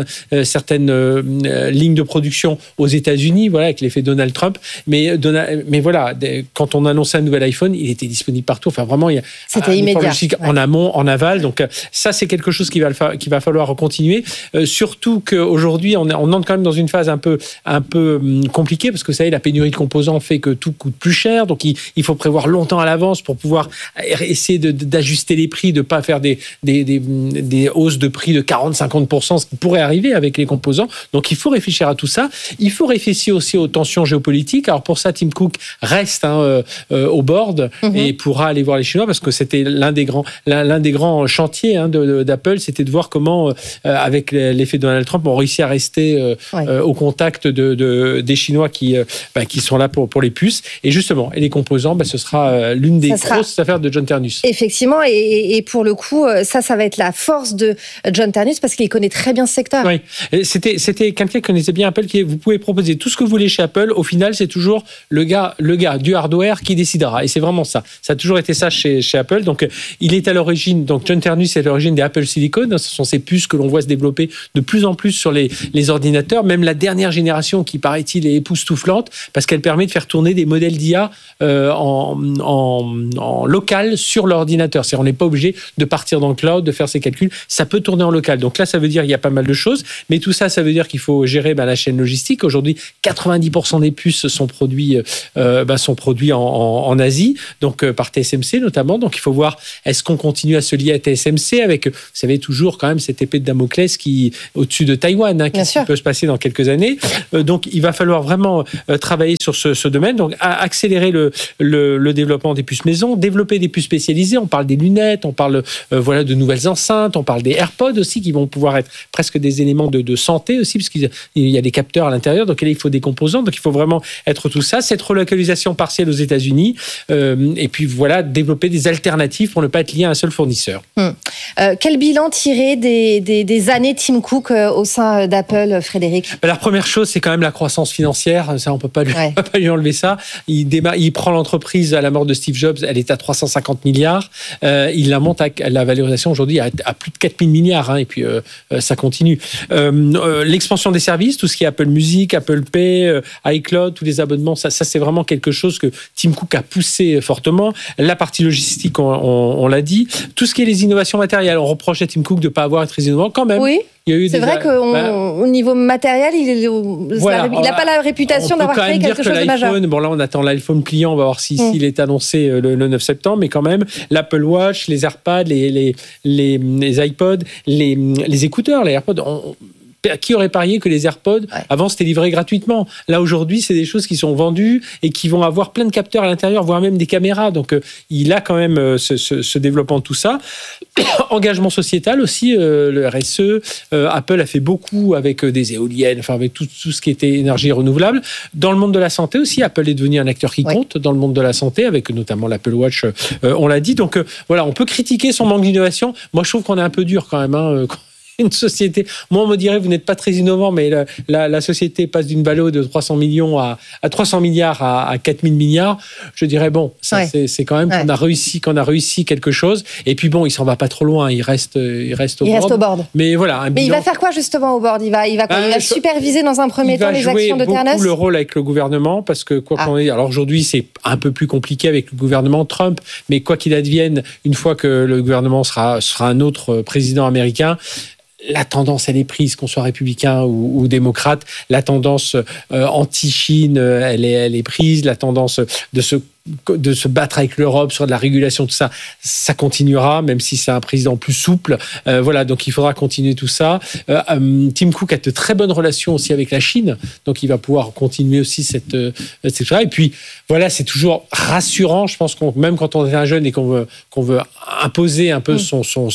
lignes de production aux États-Unis, avec l'effet Donald Trump. Mais voilà, quand on annonçait un nouvel iPhone, il était disponible partout. Enfin, vraiment, il y a c'était immédiat. En amont, en aval. Donc, ça, c'est quelque chose qu'il va falloir continuer. Surtout qu'aujourd'hui, on entre quand même dans une phase un peu compliquée, parce que vous savez, la pénurie de composants fait que tout coûte plus cher. Donc, il faut prévoir longtemps à l'avance pour pouvoir essayer d'ajuster les prix, de ne pas faire des hausses de prix de 40-50%, ce qui pourrait arriver avec les composants. Donc, il faut réfléchir à tout ça. Il faut réfléchir aussi aux tensions géopolitiques. Alors, pour ça, Tim Cook reste au board et pourra aller voir les Chinois, parce que c'était l'un des grands chantiers d'Apple, c'était de voir comment, avec avec l'effet Donald Trump, ont réussi à rester au contact des Chinois qui sont là pour les puces. Et justement, et les composants, ce sera l'une des grosses affaires de John Ternus. Effectivement, et pour le coup, ça va être la force de John Ternus parce qu'il connaît très bien ce secteur. Oui, c'était quelqu'un qui connaissait bien Apple, vous pouvez proposer tout ce que vous voulez chez Apple, au final, c'est toujours le gars du hardware qui décidera. Et c'est vraiment ça. Ça a toujours été ça chez Apple. Donc, il est à l'origine, donc John Ternus est à l'origine des Apple Silicon. Ce sont ces puces que l'on voit se développer de plus en plus sur les ordinateurs. Même la dernière génération qui, paraît-il, est époustouflante parce qu'elle permet de faire tourner des modèles d'IA en local sur l'ordinateur. C'est-à-dire, on n'est pas obligé de partir dans le cloud, de faire ses calculs. Ça peut tourner en local. Donc là, ça veut dire qu'il y a pas mal de choses. Mais tout ça, ça veut dire qu'il faut gérer la chaîne logistique. Aujourd'hui, 90% des puces sont produits en Asie, donc par TSMC notamment. Donc il faut voir, est-ce qu'on continue à se lier à TSMC avec, vous savez, toujours quand même cette épée de Damoclès qui au-dessus de Taïwan, qui peut se passer dans quelques années. Donc il va falloir vraiment travailler sur ce domaine, donc accélérer le développement des puces maison, développer des puces spécialisées. On parle des lunettes, on parle de nouvelles enceintes, on parle des AirPods aussi qui vont pouvoir être presque des éléments de santé aussi, parce qu'il y a des capteurs à l'intérieur, donc là, il faut des composants, donc il faut vraiment être tout ça, cette relocalisation partielle aux États-Unis, et puis développer des alternatives pour ne pas être lié à un seul fournisseur. Quel bilan tirer des années Tim Cook au sein d'Apple, Frédéric ? La première chose, c'est quand même la croissance financière, ça on peut pas lui enlever ça. Il prend l'entreprise à la mort de Steve Jobs, elle est à 350 milliards, il la monte à la valorisation aujourd'hui à plus de 4000 milliards, et puis ça continue. L'expansion des services, tout ce qui est Apple Music, Apple Pay, iCloud, tous les abonnements, ça c'est vraiment quelque chose que Tim Cook a poussé fortement. La partie logistique, on l'a dit. Tout ce qui est les innovations matérielles, on reproche à Tim Cook de ne pas avoir été très innovant quand même. Oui. C'est vrai qu'au niveau matériel, il n'a pas la réputation d'avoir créé quelque chose de majeur. Bon, là, on attend l'iPhone pliant, on va voir s'il est annoncé le 9 septembre, mais quand même, l'Apple Watch, les AirPods, les iPods, les écouteurs, les AirPods, qui aurait parié que les AirPods, avant, c'était livré gratuitement. Là, aujourd'hui, c'est des choses qui sont vendues et qui vont avoir plein de capteurs à l'intérieur, voire même des caméras. Donc, il a quand même ce développement de tout ça. Engagement sociétal aussi, le RSE. Apple a fait beaucoup avec des éoliennes, avec tout ce qui était énergie renouvelable. Dans le monde de la santé aussi, Apple est devenu un acteur qui compte dans le monde de la santé, avec notamment l'Apple Watch, on l'a dit. Donc, on peut critiquer son manque d'innovation. Moi, je trouve qu'on est un peu dur quand même, une société, moi on me dirait vous n'êtes pas très innovant, mais la société passe d'une valo de 300 millions à 300 milliards à 4000 milliards, je dirais c'est quand même qu'on a réussi quelque chose, et puis il s'en va pas trop loin, il reste au board. Mais voilà. Mais il va faire quoi justement au board? Il va superviser dans un premier temps les actions de Ternus. Il va jouer beaucoup le rôle avec le gouvernement, parce que alors aujourd'hui c'est un peu plus compliqué avec le gouvernement Trump, mais quoi qu'il advienne, une fois que le gouvernement sera un autre président américain, la tendance, elle est prise, qu'on soit républicain ou démocrate. La tendance anti-Chine, elle est prise. La tendance de se battre avec l'Europe sur de la régulation, tout ça, ça continuera, même si c'est un président plus souple. Donc il faudra continuer tout ça. Tim Cook a de très bonnes relations aussi avec la Chine, donc il va pouvoir continuer aussi cette chose. Et puis, c'est toujours rassurant, je pense, même quand on est un jeune et qu'on veut imposer un peu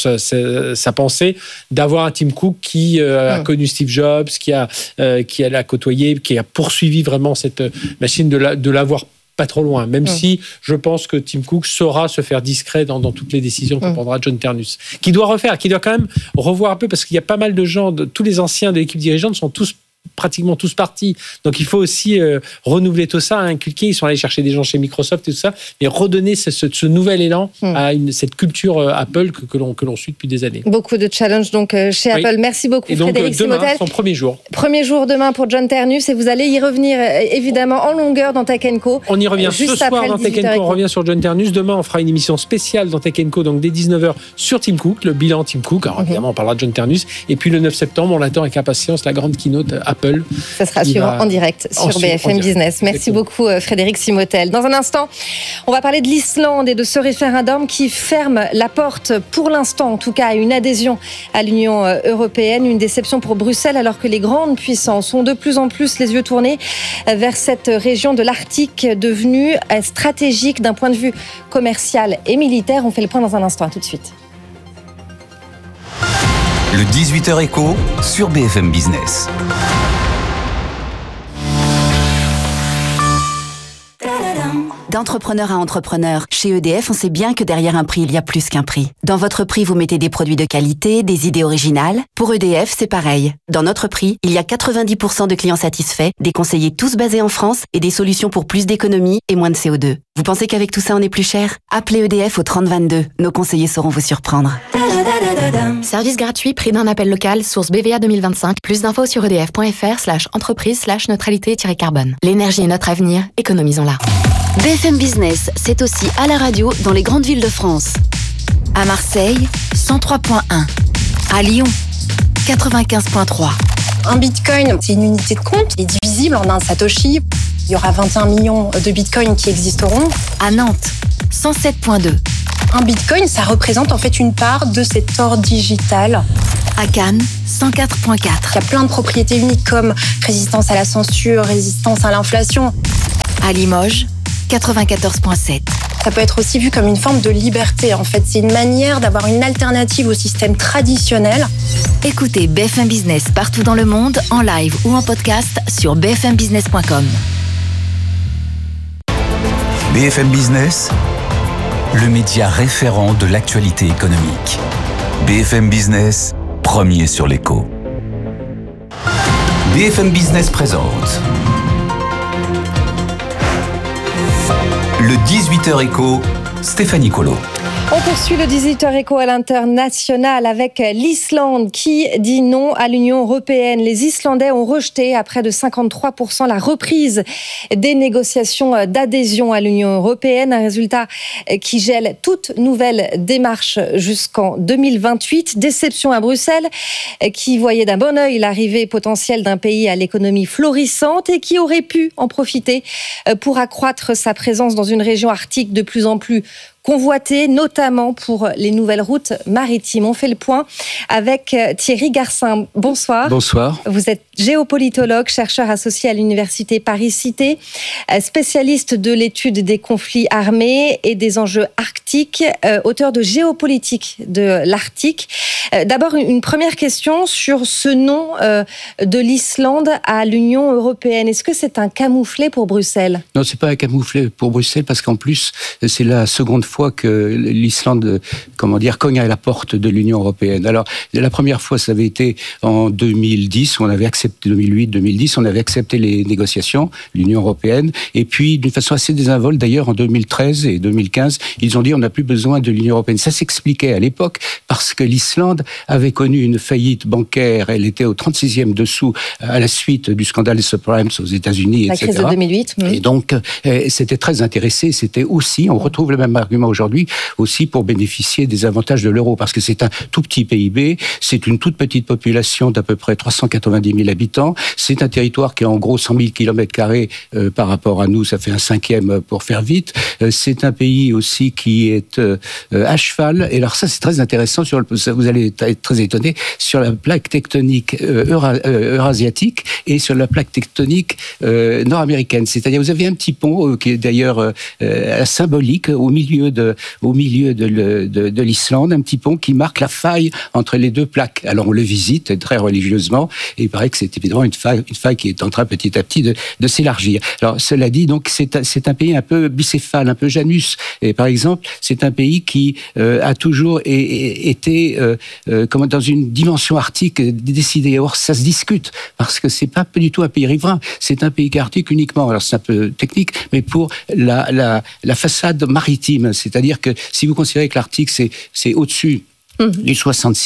sa pensée, d'avoir un Tim Cook qui a connu Steve Jobs, qui l'a côtoyé, qui a poursuivi vraiment cette machine de l'avoir pas trop loin, même si je pense que Tim Cook saura se faire discret dans toutes les décisions que prendra John Ternus, qui doit quand même revoir un peu, parce qu'il y a pas mal de gens, tous les anciens de l'équipe dirigeante sont pratiquement tous partis. Donc il faut aussi renouveler tout ça, inculquer. Ils sont allés chercher des gens chez Microsoft et tout ça, mais redonner ce nouvel élan à cette culture Apple que l'on suit depuis des années. Beaucoup de challenges donc chez Apple. Merci beaucoup, et donc, Frédéric demain, Simotel. Son premier jour. Premier jour demain pour John Ternus, et vous allez y revenir évidemment en longueur dans Tech & Co. On y revient ce soir dans Tech & Co. On revient sur John Ternus. Demain, on fera une émission spéciale dans Tech & Co. Donc dès 19h sur Tim Cook, le bilan Tim Cook. Alors évidemment, on parlera de John Ternus. Et puis le 9 septembre, on attend avec impatience la grande keynote Apple. Ça sera suivant en direct sur BFM Business. Merci beaucoup Frédéric Simotel. Dans un instant, on va parler de l'Islande et de ce référendum qui ferme la porte, pour l'instant en tout cas, à une adhésion à l'Union européenne. Une déception pour Bruxelles, alors que les grandes puissances ont de plus en plus les yeux tournés vers cette région de l'Arctique devenue stratégique d'un point de vue commercial et militaire. On fait le point dans un instant. À tout de suite. Le 18h Éco sur BFM Business. D'entrepreneur à entrepreneur, chez EDF, on sait bien que derrière un prix, il y a plus qu'un prix. Dans votre prix, vous mettez des produits de qualité, des idées originales. Pour EDF, c'est pareil. Dans notre prix, il y a 90% de clients satisfaits, des conseillers tous basés en France et des solutions pour plus d'économie et moins de CO2. Vous pensez qu'avec tout ça, on est plus cher ? Appelez EDF au 3022. Nos conseillers sauront vous surprendre. Service gratuit, prix d'un appel local, source BVA 2025. Plus d'infos sur edf.fr/entreprise/neutralité-carbone. L'énergie est notre avenir, économisons-la. BFM Business, c'est aussi à la radio dans les grandes villes de France. À Marseille, 103.1. À Lyon, 95.3. Un bitcoin, c'est une unité de compte, il est divisible en un satoshi. Il y aura 21 millions de bitcoins qui existeront. À Nantes, 107.2. Un bitcoin, ça représente en fait une part de cet or digital. À Cannes, 104.4. Il y a plein de propriétés uniques comme résistance à la censure, résistance à l'inflation. À Limoges, 94.7. Ça peut être aussi vu comme une forme de liberté. En fait, c'est une manière d'avoir une alternative au système traditionnel. Écoutez BFM Business partout dans le monde, en live ou en podcast sur bfmbusiness.com. BFM Business, le média référent de l'actualité économique. BFM Business, premier sur l'écho. BFM Business présente le 18h Éco, Stéphanie Colo. On poursuit le 18h Éco à l'international avec l'Islande qui dit non à l'Union européenne. Les Islandais ont rejeté à près de 53% la reprise des négociations d'adhésion à l'Union européenne. Un résultat qui gèle toute nouvelle démarche jusqu'en 2028. Déception à Bruxelles qui voyait d'un bon œil l'arrivée potentielle d'un pays à l'économie florissante et qui aurait pu en profiter pour accroître sa présence dans une région arctique de plus en plus convoité, notamment pour les nouvelles routes maritimes. On fait le point avec Thierry Garcin. Bonsoir. Bonsoir. Vous êtes géopolitologue, chercheur associé à l'Université Paris-Cité, spécialiste de l'étude des conflits armés et des enjeux arctiques, auteur de Géopolitique de l'Arctique. D'abord, une première question sur ce nom de l'Islande à l'Union européenne. Est-ce que c'est un camouflet pour Bruxelles ? Non, c'est pas un camouflet pour Bruxelles parce qu'en plus, c'est la seconde fois que l'Islande, cogne à la porte de l'Union européenne. Alors, la première fois, ça avait été en 2010, où on avait accepté, 2008-2010, on avait accepté les négociations, l'Union européenne, et puis, d'une façon assez désinvolte, d'ailleurs, en 2013 et 2015, ils ont dit on n'a plus besoin de l'Union européenne. Ça s'expliquait à l'époque parce que l'Islande avait connu une faillite bancaire, elle était au 36e dessous à la suite du scandale des subprimes aux États-Unis, etc. La crise de 2008. Et donc, c'était très intéressé, c'était aussi, on retrouve le même argument aujourd'hui, aussi pour bénéficier des avantages de l'euro, parce que c'est un tout petit PIB, c'est une toute petite population d'à peu près 390 000 habitants, c'est un territoire qui a en gros 100 000 km² par rapport à nous, ça fait un cinquième pour faire vite, c'est un pays aussi qui est à cheval, et alors ça c'est très intéressant, vous allez être très étonné, sur la plaque tectonique eurasiatique et sur la plaque tectonique nord-américaine, c'est-à-dire vous avez un petit pont qui est d'ailleurs symbolique au milieu de l'Islande, un petit pont qui marque la faille entre les deux plaques. Alors on le visite très religieusement et il paraît que c'est évidemment une faille qui est en train petit à petit de s'élargir. Alors cela dit, donc c'est un pays un peu bicéphale, un peu Janus. Et par exemple, c'est un pays qui a toujours été dans une dimension arctique décidée. Or ça se discute parce que c'est pas du tout un pays riverain, c'est un pays arctique uniquement. Alors c'est un peu technique, mais pour la façade maritime, c'est-à-dire que si vous considérez que l'Arctique c'est au-dessus du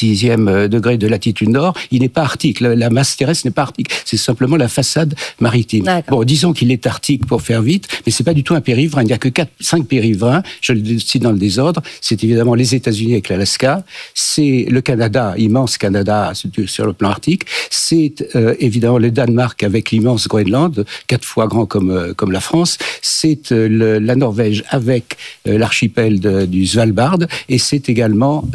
66e degré de latitude nord, il n'est pas arctique. La masse terrestre n'est pas arctique. C'est simplement la façade maritime. Bon, disons qu'il est arctique pour faire vite, mais c'est pas du tout un pays riverain. Il n'y a que 5 pays riverains. Je le cite dans le désordre. C'est évidemment les États-Unis avec l'Alaska. C'est le Canada, immense Canada sur le plan arctique. C'est évidemment le Danemark avec l'immense Groenland, 4 fois grand comme la France. C'est la Norvège avec l'archipel du Svalbard. Et c'est également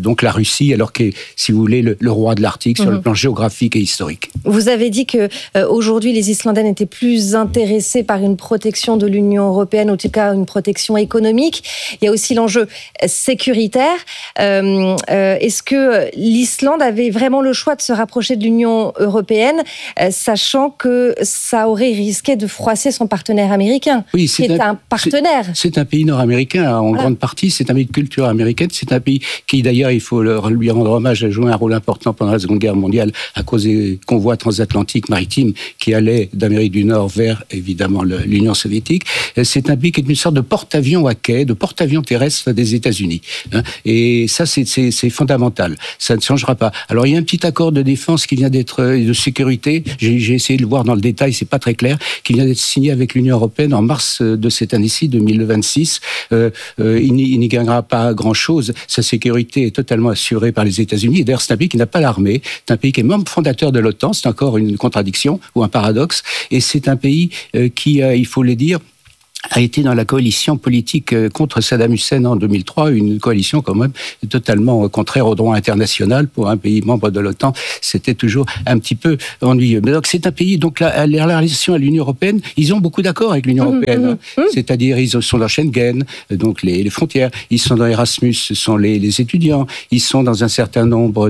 donc la Russie, alors que, si vous voulez, le roi de l'Arctique sur le plan géographique et historique. Vous avez dit que aujourd'hui les Islandais n'étaient plus intéressés par une protection de l'Union européenne, en tout cas une protection économique. Il y a aussi l'enjeu sécuritaire. Est-ce que l'Islande avait vraiment le choix de se rapprocher de l'Union européenne, sachant que ça aurait risqué de froisser son partenaire américain, qui est un partenaire? C'est un pays nord-américain, en grande partie. C'est un pays de culture américaine. C'est un pays qui, d'ailleurs, il faut lui rendre hommage, a joué un rôle important pendant la Seconde Guerre mondiale à cause des convois transatlantiques maritimes qui allaient d'Amérique du Nord vers, évidemment, l'Union soviétique. C'est un pays qui est une sorte de porte-avions à quai, de porte-avions terrestre des États-Unis. Et ça, c'est fondamental. Ça ne changera pas. Alors, il y a un petit accord de défense qui vient d'être, de sécurité. J'ai essayé de le voir dans le détail, c'est pas très clair, qui vient d'être signé avec l'Union européenne en mars de cette année-ci, 2026. Il n'y gagnera pas grand-chose. Sa sécurité est totalement assurée par les États-Unis. Et d'ailleurs, c'est un pays qui n'a pas l'armée. C'est un pays qui est membre fondateur de l'OTAN. C'est encore une contradiction ou un paradoxe. Et c'est un pays qui, il faut le dire, a été dans la coalition politique contre Saddam Hussein en 2003, une coalition quand même totalement contraire au droit international pour un pays membre de l'OTAN. C'était toujours un petit peu ennuyeux. Mais donc c'est un pays, donc la relation à l'Union européenne, ils ont beaucoup d'accords avec l'Union européenne. C'est-à-dire ils sont dans Schengen, donc les frontières, ils sont dans Erasmus, ce sont les étudiants, ils sont dans un certain nombre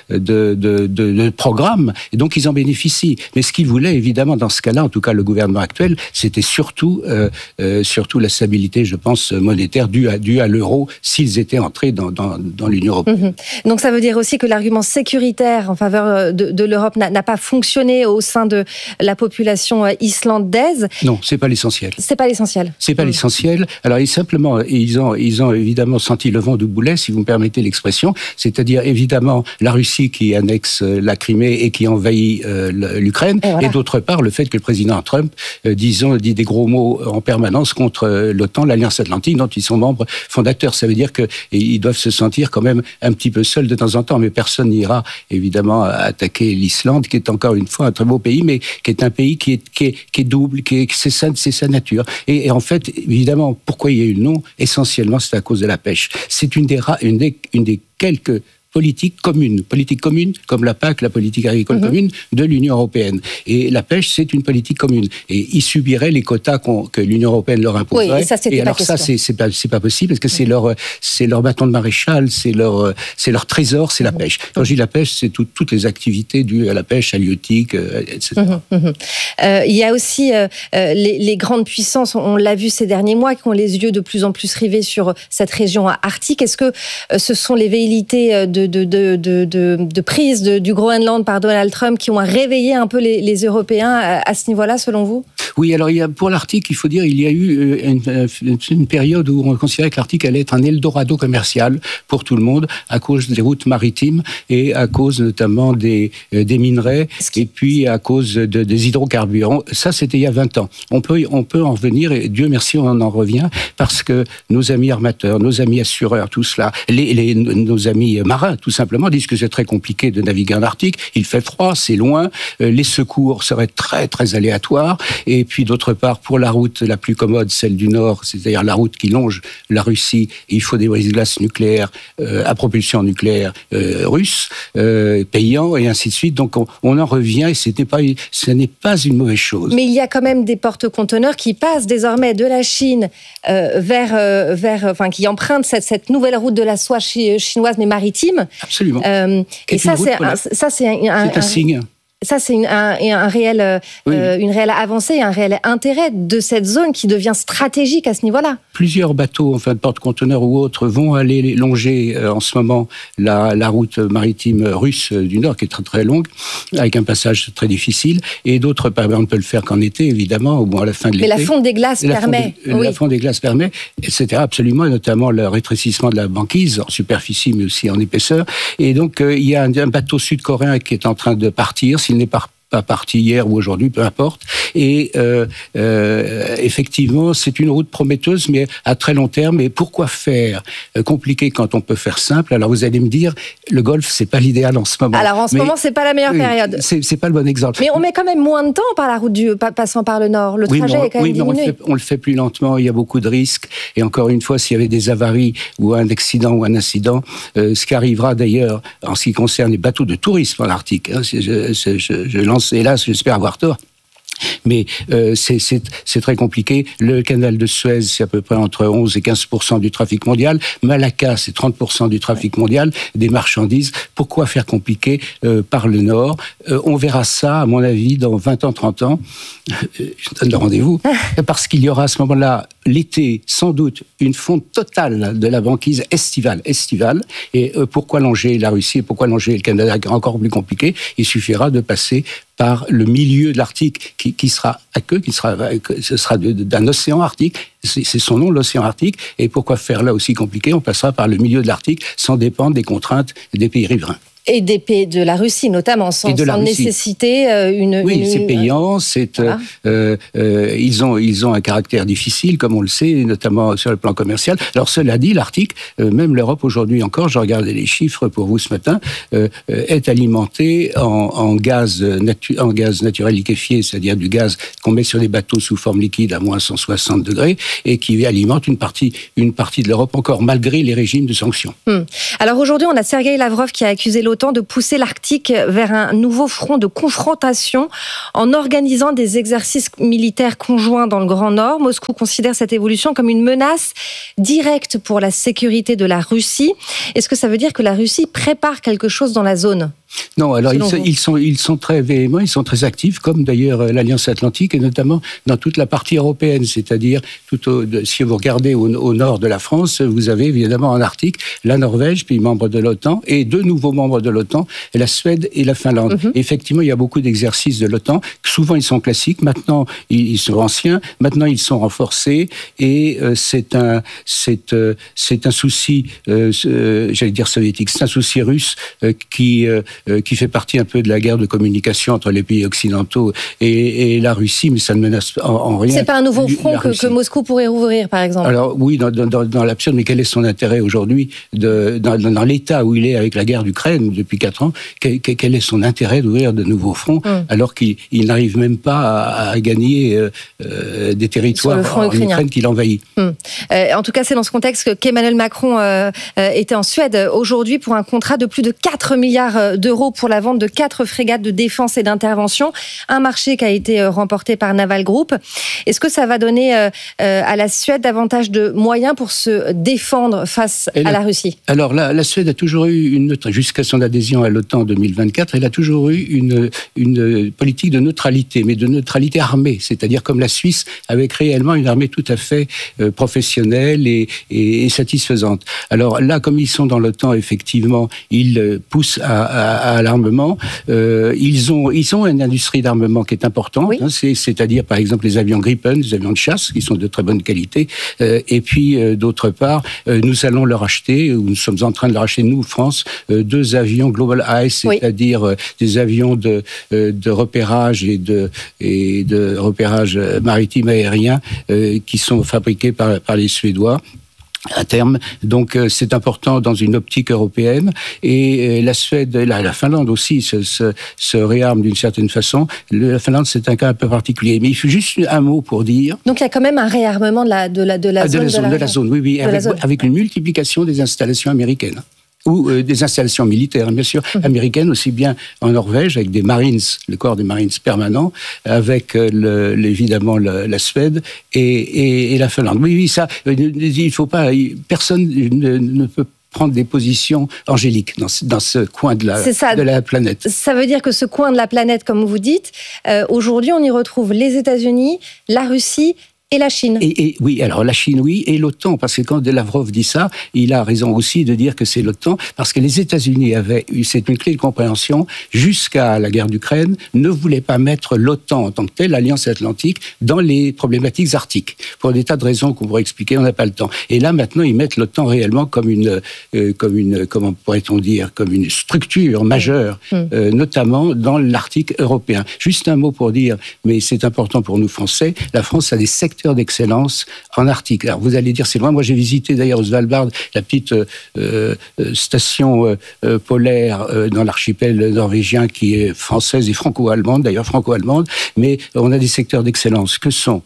de programmes, et donc ils en bénéficient. Mais ce qu'ils voulaient, évidemment, dans ce cas-là, en tout cas le gouvernement actuel, c'était surtout la stabilité, je pense, monétaire due à l'euro s'ils étaient entrés dans l'Union européenne. Donc ça veut dire aussi que l'argument sécuritaire en faveur de l'Europe n'a pas fonctionné au sein de la population islandaise. Non, c'est pas l'essentiel. C'est pas l'essentiel. C'est pas l'essentiel. Alors ils ont évidemment senti le vent du boulet, si vous me permettez l'expression, c'est-à-dire évidemment la Russie qui annexe la Crimée et qui envahit l'Ukraine, et d'autre part le fait que le président Trump, dit des gros mots en permanence contre l'OTAN, l'Alliance Atlantique, dont ils sont membres fondateurs. Ça veut dire qu'ils doivent se sentir quand même un petit peu seuls de temps en temps, mais personne n'ira évidemment attaquer l'Islande, qui est encore une fois un très beau pays, mais qui est un pays qui est double, c'est sa nature. Et en fait, évidemment, pourquoi il y a eu le nom? Essentiellement, c'est à cause de la pêche. C'est une des quelques politique commune, comme la PAC, la politique agricole commune de l'Union européenne. Et la pêche, c'est une politique commune. Et ils subiraient les quotas que l'Union européenne leur imposerait. Oui, et ça, c'est pas possible, parce que c'est leur bâton de maréchal, c'est leur trésor, c'est la pêche. Quand je dis la pêche, c'est toutes les activités dues à la pêche, halieutique, etc. Il y a aussi les grandes puissances, on l'a vu ces derniers mois, qui ont les yeux de plus en plus rivés sur cette région arctique. Est-ce que ce sont les velléités de prise du Groenland par Donald Trump qui ont réveillé un peu les Européens à ce niveau-là, selon vous? Oui, alors pour l'Arctique, il faut dire, il y a eu une période où on considérait que l'Arctique allait être un Eldorado commercial pour tout le monde, à cause des routes maritimes et à cause notamment des minerais, et puis à cause des hydrocarbures. Ça, c'était il y a 20 ans. On peut en revenir, et Dieu merci, on en revient, parce que nos amis armateurs, nos amis assureurs, tout cela, nos amis marins, tout simplement, disent que c'est très compliqué de naviguer en Arctique, il fait froid, c'est loin, les secours seraient très, très aléatoires, et puis d'autre part, pour la route la plus commode, celle du Nord, c'est-à-dire la route qui longe la Russie, il faut des brise-glaces nucléaires à propulsion nucléaire russe, payant, et ainsi de suite. Donc on en revient, et ce n'est pas une mauvaise chose. Mais il y a quand même des porte-conteneurs qui passent désormais de la Chine qui empruntent cette nouvelle route de la soie chinoise, mais maritime. Absolument. Et ça, c'est un signe. Ça, c'est une réelle avancée, un réel intérêt de cette zone qui devient stratégique à ce niveau-là. Plusieurs bateaux, de porte-conteneurs ou autres, vont aller longer en ce moment la route maritime russe du Nord, qui est très très longue, avec un passage très difficile. Et d'autres, on ne peut le faire qu'en été, évidemment, ou à la fin de l'été. Mais la fonte des glaces permet. La fonte des glaces permet, etc. Absolument, et notamment le rétrécissement de la banquise, en superficie, mais aussi en épaisseur. Et donc, il y a un bateau sud-coréen qui est en train de partir. S'il n'est pas pas parti hier ou aujourd'hui, peu importe. Et effectivement, c'est une route prometteuse, mais à très long terme. Et pourquoi faire compliqué quand on peut faire simple? Alors vous allez me dire, le golf, c'est pas l'idéal en ce moment. Alors en ce moment, c'est pas la meilleure période. C'est pas le bon exemple. Mais on met quand même moins de temps par la route passant par le nord. Le trajet est quand même diminué. On le fait plus lentement. Il y a beaucoup de risques. Et encore une fois, s'il y avait des avaries ou un accident ou un incident, ce qui arrivera d'ailleurs en ce qui concerne les bateaux de tourisme en Arctique. Hein, je lance, hélas, j'espère avoir tort. Mais c'est très compliqué. Le canal de Suez, c'est à peu près entre 11 et 15% du trafic mondial. Malacca, c'est 30% du trafic mondial des marchandises. Pourquoi faire compliqué par le nord? On verra ça, à mon avis, dans 20 ans, 30 ans. Je donne le rendez-vous. Parce qu'il y aura à ce moment-là, l'été, sans doute, une fonte totale de la banquise estivale. Et pourquoi longer la Russie et pourquoi longer le Canada? Encore plus compliqué. Il suffira de passer par le milieu de l'Arctique qui sera aqueux, ce sera d'un océan Arctique. C'est son nom, l'océan Arctique. Et pourquoi faire là aussi compliqué? On passera par le milieu de l'Arctique sans dépendre des contraintes des pays riverains. Et des pays de la Russie, notamment, sans nécessiter une... Oui, c'est payant, voilà. Ils ont un caractère difficile, comme on le sait, notamment sur le plan commercial. Alors, cela dit, l'Arctique, même l'Europe aujourd'hui encore, je regardais les chiffres pour vous ce matin, est alimentée en gaz naturel liquéfié, c'est-à-dire du gaz qu'on met sur les bateaux sous forme liquide à moins 160 degrés, et qui alimente une partie de l'Europe encore, malgré les régimes de sanctions. Alors aujourd'hui, on a Sergueï Lavrov qui a accusé l'OTAN de pousser l'Arctique vers un nouveau front de confrontation en organisant des exercices militaires conjoints dans le Grand Nord. Moscou considère cette évolution comme une menace directe pour la sécurité de la Russie. Est-ce que ça veut dire que la Russie prépare quelque chose dans la zone ? Non, alors ils sont très véhéments, ils sont très actifs, comme d'ailleurs l'Alliance Atlantique, et notamment dans toute la partie européenne, c'est-à-dire si vous regardez au nord de la France, vous avez évidemment en Arctique la Norvège, puis membre de l'OTAN, et deux nouveaux membres de l'OTAN, la Suède et la Finlande. Effectivement, il y a beaucoup d'exercices de l'OTAN, souvent ils sont classiques, maintenant ils sont anciens, maintenant ils sont renforcés, et c'est un souci, j'allais dire soviétique, c'est un souci russe qui fait partie un peu de la guerre de communication entre les pays occidentaux et la Russie, mais ça ne menace en rien. C'est pas un nouveau front que Moscou pourrait rouvrir, par exemple? Alors oui, dans l'absurde, mais quel est son intérêt aujourd'hui dans l'état où il est avec la guerre d'Ukraine depuis 4 ans, quel est son intérêt d'ouvrir de nouveaux fronts alors qu'il n'arrive même pas à gagner des territoires en Ukraine qu'il envahit? En tout cas, c'est dans ce contexte qu'Emmanuel Macron était en Suède aujourd'hui pour un contrat de plus de 4 milliards d'euros pour la vente de 4 frégates de défense et d'intervention. Un marché qui a été remporté par Naval Group. Est-ce que ça va donner à la Suède davantage de moyens pour se défendre face à la Russie? Alors la Suède a toujours eu jusqu'à son adhésion à l'OTAN en 2024, elle a toujours eu une politique de neutralité, mais de neutralité armée, c'est-à-dire comme la Suisse avait réellement une armée tout à fait professionnelle et satisfaisante. Alors là, comme ils sont dans l'OTAN, effectivement, ils poussent à l'armement. Ils ont une industrie d'armement qui est importante, c'est-à-dire par exemple les avions Gripen, les avions de chasse qui sont de très bonne qualité. Et puis d'autre part, nous allons leur acheter, ou nous sommes en train de leur acheter, nous, France, 2 avions Global Eye, c'est-à-dire des avions de repérage et de repérage maritime aérien qui sont fabriqués par les Suédois à terme. Donc c'est important dans une optique européenne, et la Suède, la Finlande aussi se réarme d'une certaine façon. La Finlande, c'est un cas un peu particulier, mais il faut juste un mot pour dire. Donc il y a quand même un réarmement de la zone, oui, avec une multiplication des installations américaines. Ou des installations militaires, bien sûr, américaines, aussi bien en Norvège, avec des Marines, le corps des Marines permanents, avec évidemment la Suède et la Finlande. Oui, ça, il faut pas, personne ne peut prendre des positions angéliques dans ce coin de la planète. Ça veut dire que ce coin de la planète, comme vous dites, aujourd'hui, on y retrouve les États-Unis, la Russie Et la Chine. Et oui, alors la Chine, oui, et l'OTAN, parce que quand Lavrov dit ça, il a raison aussi de dire que c'est l'OTAN, parce que les États-Unis avaient eu, c'est une clé de compréhension, jusqu'à la guerre d'Ukraine, ne voulaient pas mettre l'OTAN en tant que telle, l'Alliance Atlantique, dans les problématiques arctiques. Pour des tas de raisons qu'on pourrait expliquer, on n'a pas le temps. Et là, maintenant, ils mettent l'OTAN réellement comme une comment pourrait-on dire, comme une structure majeure, notamment dans l'Arctique européen. Juste un mot pour dire, mais c'est important pour nous Français, la France a des secteurs d'excellence en Arctique. Alors vous allez dire c'est loin, moi j'ai visité d'ailleurs au Svalbard la petite station polaire dans l'archipel norvégien qui est française et franco-allemande, d'ailleurs franco-allemande, mais on a des secteurs d'excellence que sont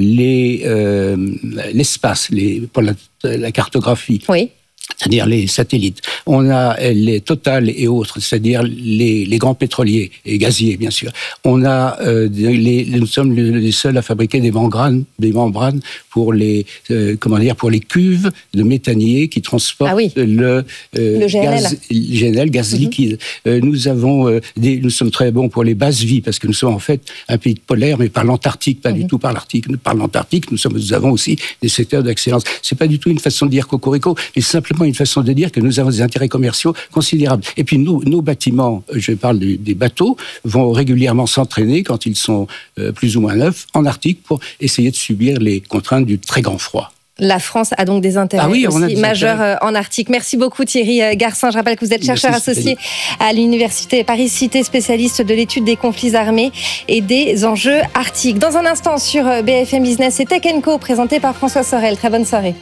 l'espace, pour la cartographie. Oui. C'est-à-dire les satellites. On a les Total et autres, c'est-à-dire les grands pétroliers et gaziers, bien sûr. On a nous sommes les seuls à fabriquer des membranes pour les pour les cuves de méthaniers qui transportent le GNL, gaz liquide. Nous sommes très bons pour les bases vie parce que nous sommes en fait un pays polaire, mais par l'Antarctique, pas du tout par l'Arctique. Par l'Antarctique, nous avons aussi des secteurs d'excellence. C'est pas du tout une façon de dire cocorico, mais simplement une façon de dire que nous avons des intérêts commerciaux considérables. Et puis nos bâtiments, je parle des bateaux, vont régulièrement s'entraîner quand ils sont plus ou moins neufs en Arctique pour essayer de subir les contraintes du très grand froid. La France a donc des intérêts majeurs en Arctique. Merci beaucoup Thierry Garcin. Je rappelle que vous êtes chercheur associé à l'Université Paris-Cité, spécialiste de l'étude des conflits armés et des enjeux arctiques. Dans un instant sur BFM Business, c'est Tech & Co présenté par François Sorel. Très bonne soirée.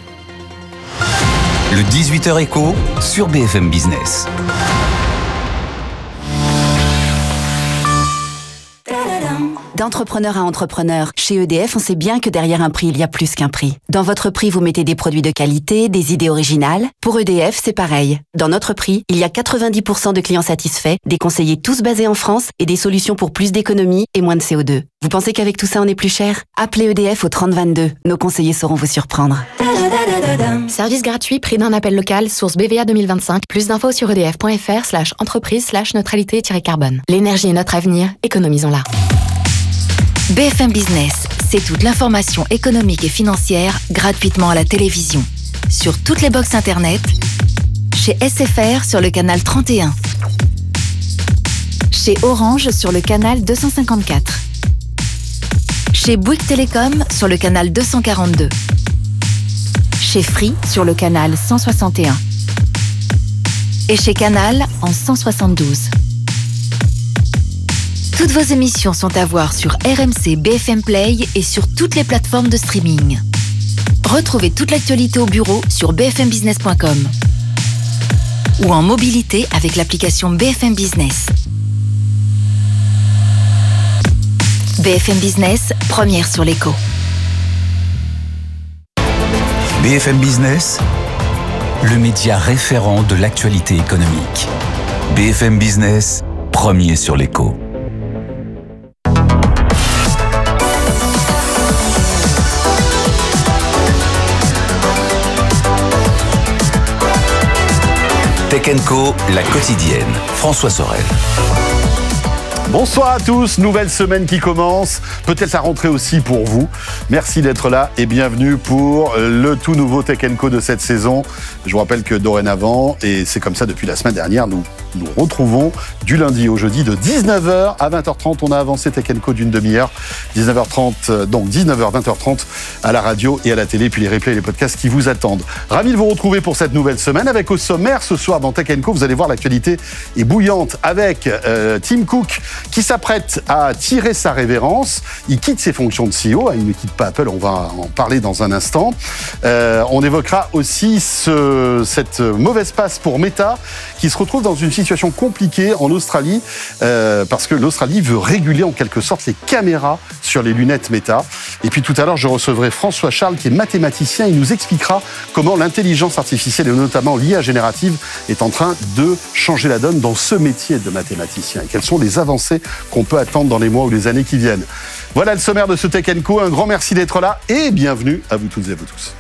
Le 18h Écho sur BFM Business. D'entrepreneur à entrepreneur, chez EDF, on sait bien que derrière un prix, il y a plus qu'un prix. Dans votre prix, vous mettez des produits de qualité, des idées originales. Pour EDF, c'est pareil. Dans notre prix, il y a 90% de clients satisfaits, des conseillers tous basés en France et des solutions pour plus d'économies et moins de CO2. Vous pensez qu'avec tout ça, on est plus cher ? Appelez EDF au 3022. Nos conseillers sauront vous surprendre. Service gratuit, prix d'un appel local, source BVA 2025. Plus d'infos sur edf.fr/entreprise/neutralité-carbone. L'énergie est notre avenir, économisons-la. BFM Business, c'est toute l'information économique et financière gratuitement à la télévision. Sur toutes les box internet, chez SFR sur le canal 31, chez Orange sur le canal 254, chez Bouygues Télécom sur le canal 242, chez Free sur le canal 161 et chez Canal en 172. Toutes vos émissions sont à voir sur RMC BFM Play et sur toutes les plateformes de streaming. Retrouvez toute l'actualité au bureau sur bfmbusiness.com ou en mobilité avec l'application BFM Business. BFM Business, première sur l'écho. BFM Business, le média référent de l'actualité économique. BFM Business, premier sur l'écho. Tech & Co, la quotidienne. François Sorel. Bonsoir à tous, nouvelle semaine qui commence, peut-être la rentrée aussi pour vous. Merci d'être là et bienvenue pour le tout nouveau Tech & Co de cette saison. Je vous rappelle que dorénavant, et c'est comme ça depuis la semaine dernière, nous retrouvons du lundi au jeudi de 19h à 20h30. On a avancé Tech & Co d'une demi-heure, 19h30, donc 19h, 20h30 à la radio et à la télé, puis les replays et les podcasts qui vous attendent. Ravi de vous retrouver pour cette nouvelle semaine avec au sommaire ce soir dans Tech & Co, vous allez voir l'actualité est bouillante avec Tim Cook qui s'apprête à tirer sa révérence. Il quitte ses fonctions de CEO, il ne quitte pas Apple, on va en parler dans un instant. On évoquera aussi cette mauvaise passe pour Meta qui se retrouve dans une situation compliquée en Australie parce que l'Australie veut réguler en quelque sorte les caméras sur les lunettes Meta. Et puis tout à l'heure, je recevrai François Charles qui est mathématicien. Il nous expliquera comment l'intelligence artificielle et notamment l'IA générative est en train de changer la donne dans ce métier de mathématicien. Et quelles sont les avancées qu'on peut attendre dans les mois ou les années qui viennent. Voilà le sommaire de ce Tech & Co. Un grand merci d'être là et bienvenue à vous toutes et vous tous.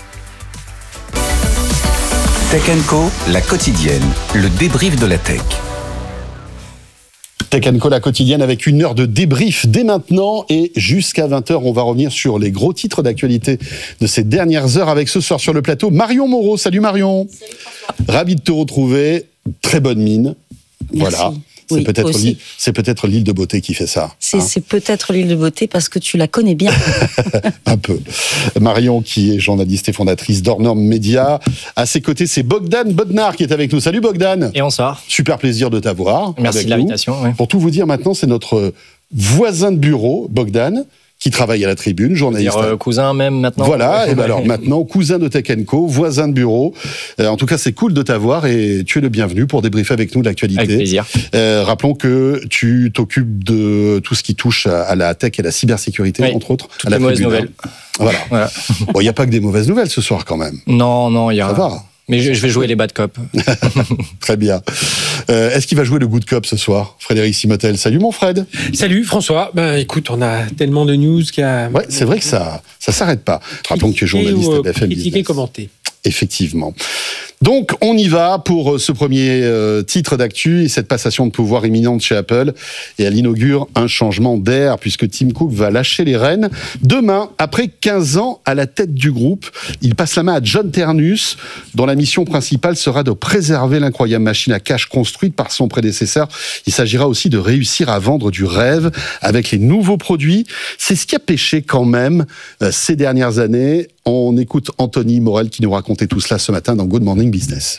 Tech & Co, la quotidienne, le débrief de la tech. Tech & Co, la quotidienne, avec une heure de débrief dès maintenant et jusqu'à 20h. On va revenir sur les gros titres d'actualité de ces dernières heures avec ce soir sur le plateau Marion Moreau. Salut Marion. Salut. Ravi de te retrouver. Très bonne mine. Merci. Voilà. C'est peut-être l'île de beauté qui fait ça. C'est peut-être l'île de beauté parce que tu la connais bien. Un peu. Marion, qui est journaliste et fondatrice d'Hors-Normes Média. À ses côtés, c'est Bogdan Bodnar qui est avec nous. Salut Bogdan. Et bonsoir. Super plaisir de t'avoir. Merci de l'invitation. Ouais. Pour tout vous dire, maintenant, c'est notre voisin de bureau, Bogdan, qui travaille à la Tribune, journaliste. Cousin même maintenant. Voilà, et ben alors maintenant, cousin de Tech & Co, voisin de bureau. En tout cas, c'est cool de t'avoir et tu es le bienvenu pour débriefer avec nous de l'actualité. Avec plaisir. Rappelons que tu t'occupes de tout ce qui touche à la tech et à la cybersécurité, entre autres. Toutes les mauvaises nouvelles. Voilà. Bon, il n'y a pas que des mauvaises nouvelles ce soir quand même. Non, il y a... Ça va. Mais je vais jouer les bad cops. Très bien. Est-ce qu'il va jouer le good cop ce soir, Frédéric Simotel? Salut mon Fred. Salut François. Écoute, on a tellement de news qu'il y a... Ouais, c'est vrai que ça s'arrête pas. Rappelons que tu es journaliste à BFM Business. Critiqué, commenté. Effectivement. Donc, on y va pour ce premier titre d'actu et cette passation de pouvoir imminente chez Apple. Et elle inaugure un changement d'air puisque Tim Cook va lâcher les rênes. Demain, après 15 ans à la tête du groupe, il passe la main à John Ternus, dont la mission principale sera de préserver l'incroyable machine à cash construite par son prédécesseur. Il s'agira aussi de réussir à vendre du rêve avec les nouveaux produits. C'est ce qui a pêché quand même ces dernières années. On écoute Anthony Morel qui nous racontait tout cela ce matin dans Good Morning Business.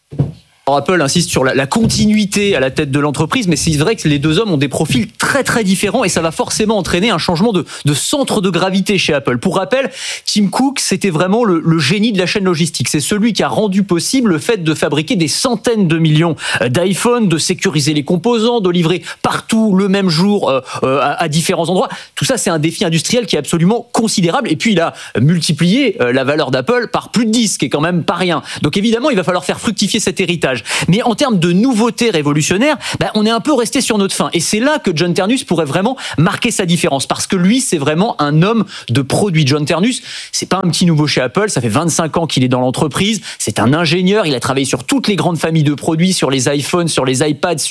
Apple insiste sur la continuité à la tête de l'entreprise, mais c'est vrai que les deux hommes ont des profils très très différents et ça va forcément entraîner un changement de centre de gravité chez Apple. Pour rappel, Tim Cook, c'était vraiment le génie de la chaîne logistique. C'est celui qui a rendu possible le fait de fabriquer des centaines de millions d'iPhone, de sécuriser les composants, de livrer partout le même jour à différents endroits. Tout ça, c'est un défi industriel qui est absolument considérable. Et puis, il a multiplié la valeur d'Apple par plus de 10, ce qui est quand même pas rien. Donc évidemment, il va falloir faire fructifier cet héritage. Mais en termes de nouveautés révolutionnaires, on est un peu resté sur notre faim. Et c'est là que John Ternus pourrait vraiment marquer sa différence. Parce que lui, c'est vraiment un homme de produit. John Ternus, c'est pas un petit nouveau chez Apple. Ça fait 25 ans qu'il est dans l'entreprise. C'est un ingénieur. Il a travaillé sur toutes les grandes familles de produits, sur les iPhones, sur les iPads,